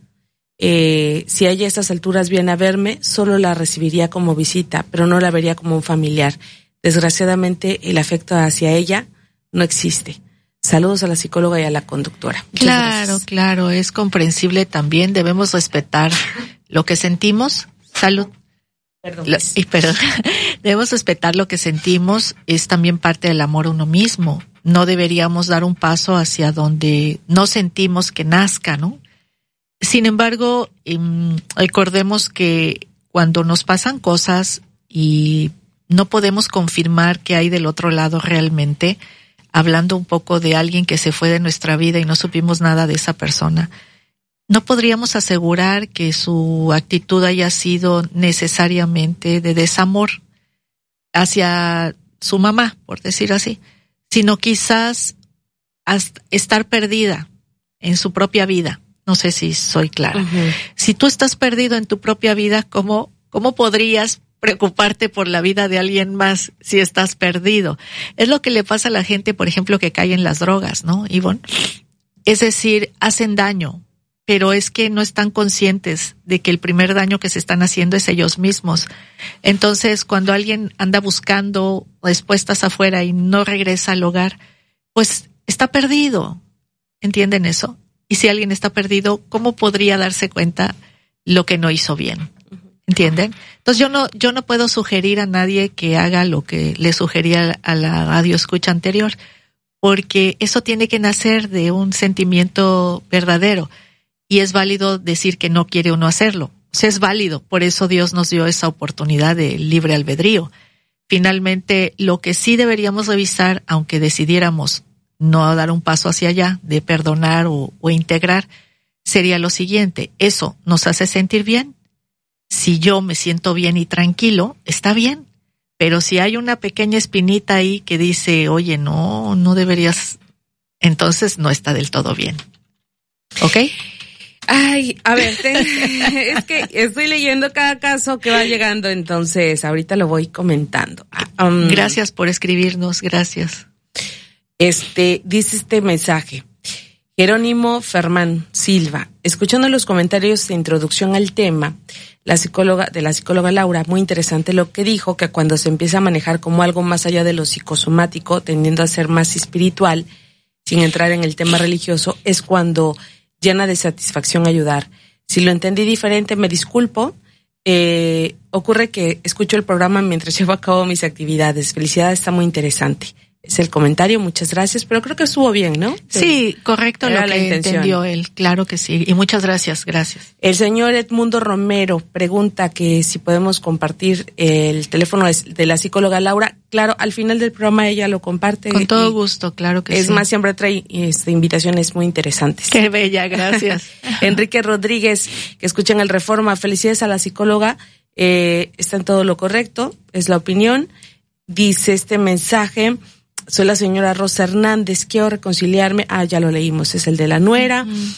Eh, si ella a estas alturas viene a verme, solo la recibiría como visita, pero no la vería como un familiar. Desgraciadamente, el afecto hacia ella no existe. Saludos a la psicóloga y a la conductora. Muchas claro, gracias. Claro, es comprensible también. Debemos respetar lo que sentimos. Salud. Perdón. Lo, y perdón. Debemos respetar lo que sentimos. Es también parte del amor a uno mismo. No deberíamos dar un paso hacia donde no sentimos que nazca, ¿no? Sin embargo, eh, recordemos que cuando nos pasan cosas y no podemos confirmar qué hay del otro lado realmente, hablando un poco de alguien que se fue de nuestra vida y no supimos nada de esa persona, no podríamos asegurar que su actitud haya sido necesariamente de desamor hacia su mamá, por decir así, sino quizás estar perdida en su propia vida. No sé si soy clara. Uh-huh. Si tú estás perdido en tu propia vida, ¿cómo, cómo podrías preocuparte por la vida de alguien más si estás perdido? Es lo que le pasa a la gente, por ejemplo, que cae en las drogas, ¿no, Ivonne? Es decir, hacen daño, pero es que no están conscientes de que el primer daño que se están haciendo es ellos mismos. Entonces, cuando alguien anda buscando respuestas afuera y no regresa al hogar, pues está perdido. ¿Entienden eso? Y si alguien está perdido, ¿cómo podría darse cuenta lo que no hizo bien? ¿Entienden? Entonces yo no, yo no puedo sugerir a nadie que haga lo que le sugería a la radio escucha anterior, porque eso tiene que nacer de un sentimiento verdadero. Y es válido decir que no quiere uno hacerlo. O sea, es válido. Por eso Dios nos dio esa oportunidad de libre albedrío. Finalmente, lo que sí deberíamos revisar, aunque decidiéramos no dar un paso hacia allá, de perdonar o, o integrar, sería lo siguiente. ¿Eso nos hace sentir bien? Si yo me siento bien y tranquilo, está bien. Pero si hay una pequeña espinita ahí que dice, oye, no, no deberías, entonces no está del todo bien. ¿Ok? Ay, a ver, te, es que estoy leyendo cada caso que va llegando, entonces ahorita lo voy comentando. Um, gracias por escribirnos, gracias. Este, dice este mensaje. Jerónimo Fermán Silva, escuchando los comentarios de introducción al tema, la psicóloga, de la psicóloga Laura, muy interesante lo que dijo, que cuando se empieza a manejar como algo más allá de lo psicosomático, tendiendo a ser más espiritual, sin entrar en el tema religioso, es cuando llena de satisfacción ayudar. Si lo entendí diferente, me disculpo. Eh, ocurre que escucho el programa mientras llevo a cabo mis actividades. Felicidades, está muy interesante. Es el comentario, muchas gracias, pero creo que estuvo bien, ¿no? Sí, correcto. Era lo la que intención. entendió él, claro que sí. Y muchas gracias, gracias. El señor Edmundo Romero pregunta que si podemos compartir el teléfono de la psicóloga Laura. Claro, al final del programa ella lo comparte. Con todo gusto, claro que es sí. Es más, siempre trae este, invitaciones muy interesantes. Qué bella, gracias. Enrique Rodríguez, que escuchan el Reforma. Felicidades a la psicóloga. Eh, está en todo lo correcto, es la opinión. Dice este mensaje... Soy la señora Rosa Hernández, quiero reconciliarme. Ah, ya lo leímos, es el de la nuera. Uh-huh.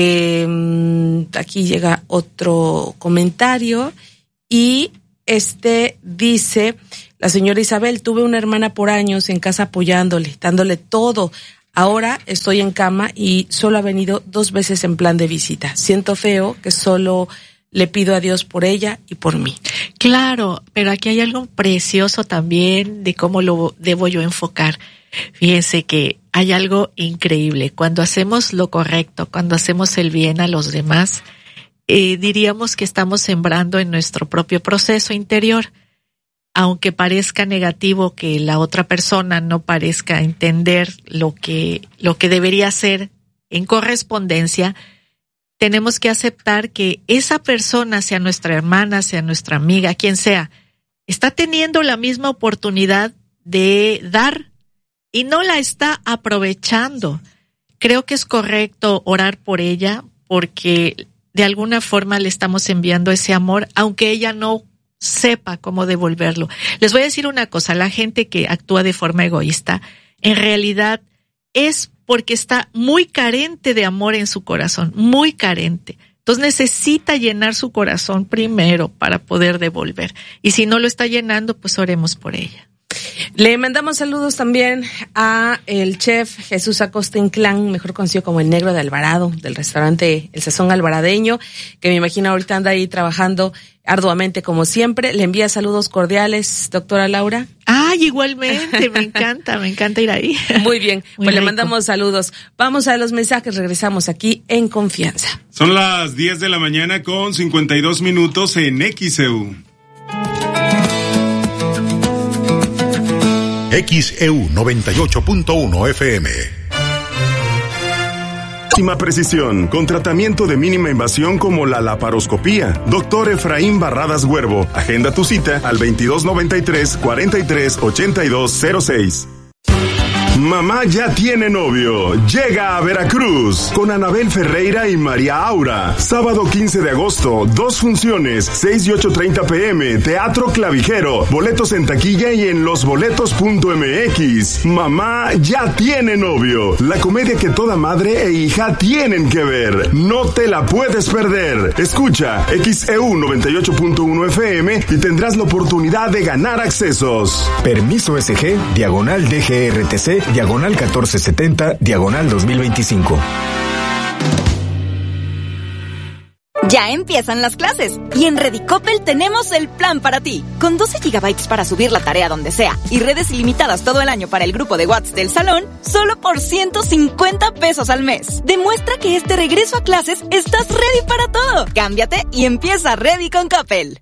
Eh, aquí llega otro comentario y este dice, la señora Isabel, tuve una hermana por años en casa apoyándole, dándole todo. Ahora estoy en cama y solo ha venido dos veces en plan de visita. Siento feo que solo le pido a Dios por ella y por mí. Claro, pero aquí hay algo precioso también de cómo lo debo yo enfocar. Fíjense que hay algo increíble. Cuando hacemos lo correcto, cuando hacemos el bien a los demás, eh, diríamos que estamos sembrando en nuestro propio proceso interior. Aunque parezca negativo que la otra persona no parezca entender lo que, lo que debería hacer en correspondencia, tenemos que aceptar que esa persona, sea nuestra hermana, sea nuestra amiga, quien sea, está teniendo la misma oportunidad de dar y no la está aprovechando. Creo que es correcto orar por ella porque de alguna forma le estamos enviando ese amor, aunque ella no sepa cómo devolverlo. Les voy a decir una cosa, la gente que actúa de forma egoísta, en realidad es porque está muy carente de amor en su corazón, muy carente. Entonces necesita llenar su corazón primero para poder devolver. Y si no lo está llenando, pues oremos por ella. Le mandamos saludos también a el chef Jesús Acosta Inclán, mejor conocido como el Negro de Alvarado, del restaurante El Sazón Alvaradeño, que me imagino ahorita anda ahí trabajando arduamente como siempre. Le envía saludos cordiales, doctora Laura. Ay, igualmente, me encanta, me encanta ir ahí. Muy bien, Muy pues rico. Le mandamos saludos. Vamos a los mensajes, regresamos aquí en Confianza. Son las diez de la mañana con cincuenta y dos minutos en X E U. X E U noventa y ocho punto uno F M. Máxima precisión, con tratamiento de mínima invasión como la laparoscopía. Doctor Efraín Barradas Huervo. Agenda tu cita al veintidós noventa y tres, cuarenta y tres, ochenta y dos cero seis. Mamá ya tiene novio. Llega a Veracruz con Anabel Ferreira y María Aura. Sábado quince de agosto, dos funciones, seis y ocho treinta pm, Teatro Clavijero. Boletos en taquilla y en losboletos punto m x. Mamá ya tiene novio. La comedia que toda madre e hija tienen que ver. No te la puedes perder. Escucha X E U noventa y ocho punto uno F M y tendrás la oportunidad de ganar accesos. Permiso S G, diagonal D G R T C, diagonal catorce setenta, diagonal dos mil veinticinco. Ya empiezan las clases y en Redicopel tenemos el plan para ti. Con doce gigabytes para subir la tarea donde sea y redes ilimitadas todo el año para el grupo de WhatsApp del salón, solo por ciento cincuenta pesos al mes. Demuestra que este regreso a clases estás ready para todo. Cámbiate y empieza Ready con Coppel.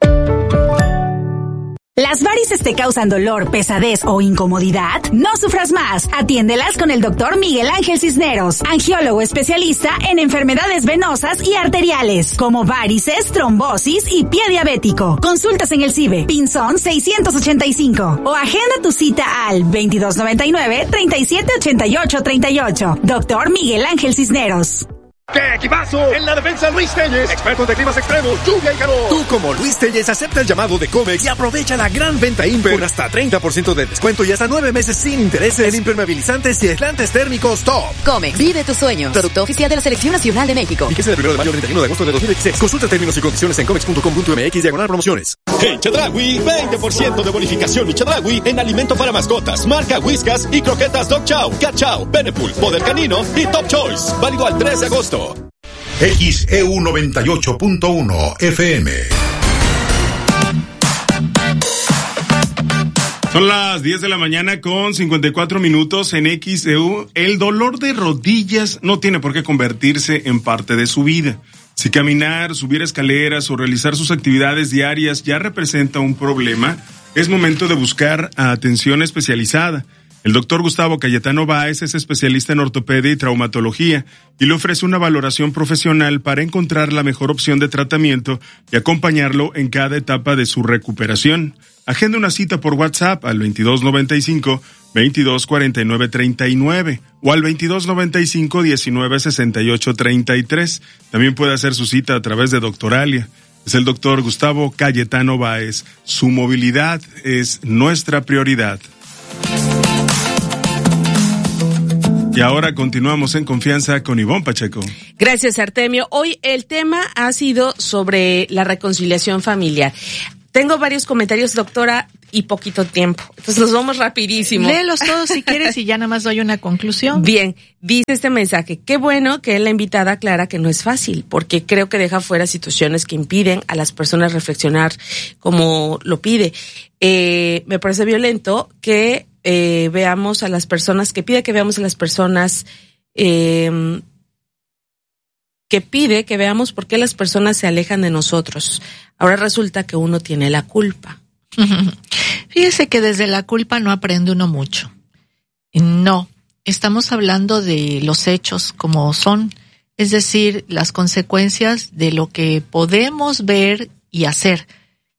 ¿Las varices te causan dolor, pesadez o incomodidad? No sufras más. Atiéndelas con el doctor Miguel Ángel Cisneros, angiólogo especialista en enfermedades venosas y arteriales, como varices, trombosis y pie diabético. Consultas en el CIBE, Pinzón seiscientos ochenta y cinco o agenda tu cita al veintidós noventa y nueve, treinta y siete ochenta y ocho treinta y ocho. Doctor Miguel Ángel Cisneros. ¡Qué equipazo! En la defensa Luis Telles, expertos de climas extremos, lluvia y calor. Tú como Luis Telles acepta el llamado de Comex y aprovecha la gran venta Imper con hasta treinta por ciento de descuento y hasta nueve meses sin intereses en impermeabilizantes y aislantes térmicos top. Comex, vive tus sueños. Producto oficial de la Selección Nacional de México. Fíjese del primero de mayo al treinta y uno de agosto de dos mil veintiséis. Consulta términos y condiciones en comex punto com punto m x diagonal promociones. En Chedraui, veinte por ciento de bonificación y Chedraui en alimento para mascotas, marca Whiskas y croquetas Dog Chow, Cat Chow, Benepul, Poder Canino y Top Choice. Válido al tres de agosto. X E U noventa y ocho punto uno F M. Son las diez de la mañana con cincuenta y cuatro minutos en X E U. El dolor de rodillas no tiene por qué convertirse en parte de su vida. Si caminar, subir escaleras o realizar sus actividades diarias ya representa un problema, es momento de buscar atención especializada. El doctor Gustavo Cayetano Báez es especialista en ortopedia y traumatología y le ofrece una valoración profesional para encontrar la mejor opción de tratamiento y acompañarlo en cada etapa de su recuperación. Agenda una cita por WhatsApp al veintidós noventa y cinco, veintidós cuarenta y nueve treinta y nueve o al veintidós noventa y cinco, diecinueve sesenta y ocho treinta y tres. También puede hacer su cita a través de Doctoralia. Es el doctor Gustavo Cayetano Báez. Su movilidad es nuestra prioridad. Y ahora continuamos en confianza con Ivonne Pacheco. Gracias, Artemio. Hoy el tema ha sido sobre la reconciliación familiar. Tengo varios comentarios, doctora, y poquito tiempo. Entonces nos vamos rapidísimo. Léelos todos si quieres y ya nada más doy una conclusión. Bien, dice este mensaje. Qué bueno que la invitada aclara que no es fácil, porque creo que deja fuera situaciones que impiden a las personas reflexionar como lo pide. Eh, me parece violento que eh, veamos a las personas, que pide que veamos a las personas... Eh, que pide que veamos por qué las personas se alejan de nosotros. Ahora resulta que uno tiene la culpa. Fíjese que desde la culpa no aprende uno mucho. No, estamos hablando de los hechos como son, es decir, las consecuencias de lo que podemos ver y hacer.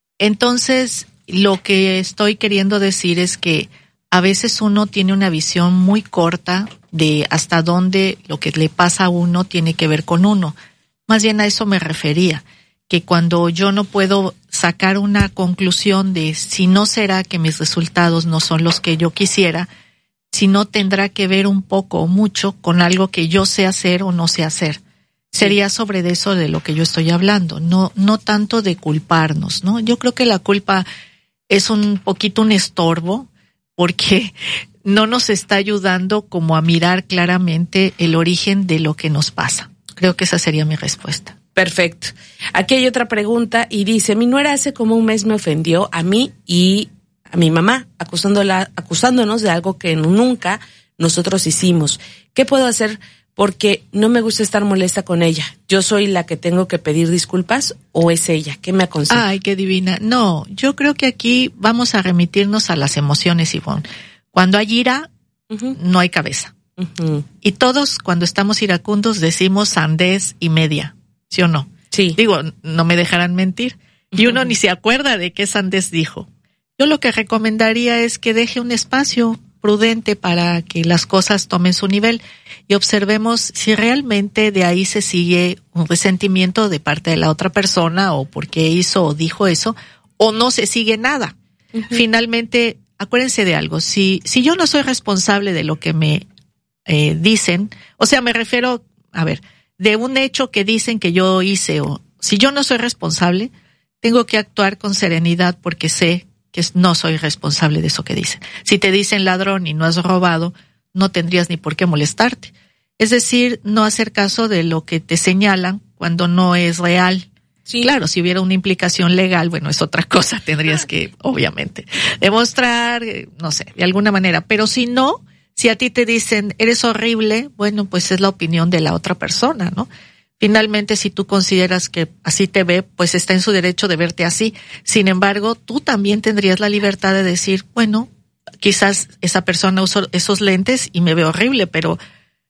Entonces, lo que estoy queriendo decir es que a veces uno tiene una visión muy corta de hasta dónde lo que le pasa a uno tiene que ver con uno. Más bien a eso me refería, que cuando yo no puedo sacar una conclusión de si no será que mis resultados no son los que yo quisiera, si no tendrá que ver un poco o mucho con algo que yo sé hacer o no sé hacer. Sí. Sería sobre eso de lo que yo estoy hablando, no, no tanto de culparnos, ¿no? Yo creo que la culpa es un poquito un estorbo, porque no nos está ayudando como a mirar claramente el origen de lo que nos pasa. Creo que esa sería mi respuesta. Perfecto. Aquí hay otra pregunta y dice, mi nuera hace como un mes me ofendió a mí y a mi mamá, acusándola, acusándonos de algo que nunca nosotros hicimos. ¿Qué puedo hacer? Porque no me gusta estar molesta con ella. ¿Yo soy la que tengo que pedir disculpas o es ella? ¿Qué me aconseja? Ay, qué divina. No, yo creo que aquí vamos a remitirnos a las emociones, Ivonne. Cuando hay ira, uh-huh. no hay cabeza. Uh-huh. Y todos cuando estamos iracundos decimos sandez y media, ¿sí o no? Sí. Digo, no me dejarán mentir. Y uno uh-huh. ni se acuerda de qué sandez dijo. Yo lo que recomendaría es que deje un espacio prudente para que las cosas tomen su nivel y observemos si realmente de ahí se sigue un resentimiento de parte de la otra persona o porque hizo o dijo eso, o no se sigue nada. Uh-huh. Finalmente, acuérdense de algo, si, si yo no soy responsable de lo que me eh, dicen, o sea, me refiero, a ver, de un hecho que dicen que yo hice, o si yo no soy responsable, tengo que actuar con serenidad porque sé que no soy responsable de eso que dicen. Si te dicen ladrón y no has robado, no tendrías ni por qué molestarte. Es decir, no hacer caso de lo que te señalan cuando no es real. Sí. Claro, si hubiera una implicación legal, bueno, es otra cosa, tendrías que, obviamente, demostrar, no sé, de alguna manera. Pero si no, si a ti te dicen, eres horrible, bueno, pues es la opinión de la otra persona, ¿no? Finalmente, si tú consideras que así te ve, pues está en su derecho de verte así. Sin embargo, tú también tendrías la libertad de decir, bueno, quizás esa persona usó esos lentes y me ve horrible, pero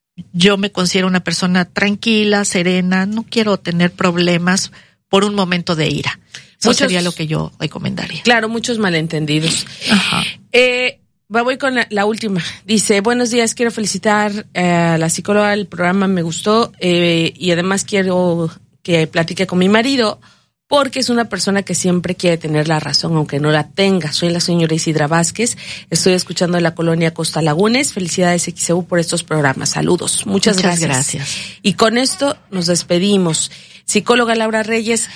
yo me considero una persona tranquila, serena, no quiero tener problemas por un momento de ira. Eso muchos, sería lo que yo recomendaría. Claro, muchos malentendidos. Ajá. Eh, voy con la, la última. Dice, buenos días, quiero felicitar eh, a la psicóloga, el programa me gustó eh, y además quiero que platique con mi marido porque es una persona que siempre quiere tener la razón, aunque no la tenga. Soy la señora Isidra Vázquez, estoy escuchando de la colonia Costa Lagunes. Felicidades X E U por estos programas. Saludos. Muchas, Muchas gracias. gracias. Y con esto nos despedimos. Psicóloga Laura Reyes,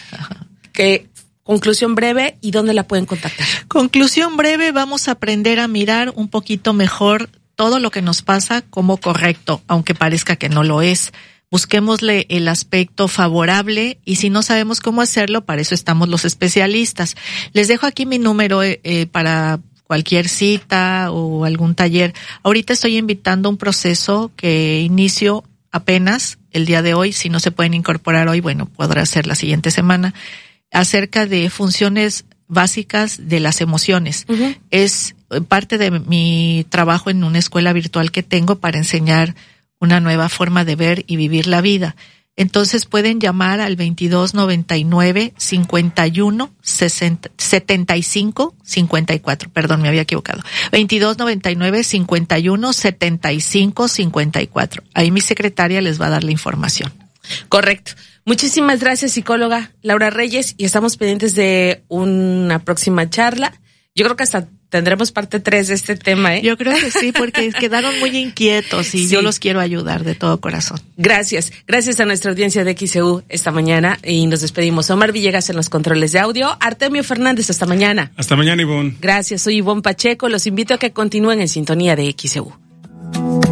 que conclusión breve y dónde la pueden contactar. Conclusión breve, vamos a aprender a mirar un poquito mejor todo lo que nos pasa como correcto, aunque parezca que no lo es. Busquémosle el aspecto favorable y si no sabemos cómo hacerlo, para eso estamos los especialistas. Les dejo aquí mi número eh, para cualquier cita o algún taller. Ahorita estoy invitando un proceso que inicio apenas el día de hoy. Si no se pueden incorporar hoy, bueno, podrá ser la siguiente semana, acerca de funciones básicas de las emociones. Uh-huh. Es parte de mi trabajo en una escuela virtual que tengo para enseñar una nueva forma de ver y vivir la vida. Entonces pueden llamar al veintidós noventa y nueve, cincuenta y uno, setenta y cinco, cincuenta y cuatro. Perdón, me había equivocado. veintidós noventa y nueve, cincuenta y uno, setenta y cinco, cincuenta y cuatro. Ahí mi secretaria les va a dar la información. Correcto. Muchísimas gracias, psicóloga Laura Reyes, y estamos pendientes de una próxima charla. Yo creo que hasta tendremos parte tres de este tema, ¿eh? Yo creo que sí, porque quedaron muy inquietos y sí. Yo los quiero ayudar de todo corazón. Gracias. Gracias a nuestra audiencia de X C U esta mañana y nos despedimos. Omar Villegas en los controles de audio. Artemio Fernández, hasta mañana. Hasta mañana, Ivonne. Gracias. Soy Ivonne Pacheco. Los invito a que continúen en sintonía de X C U.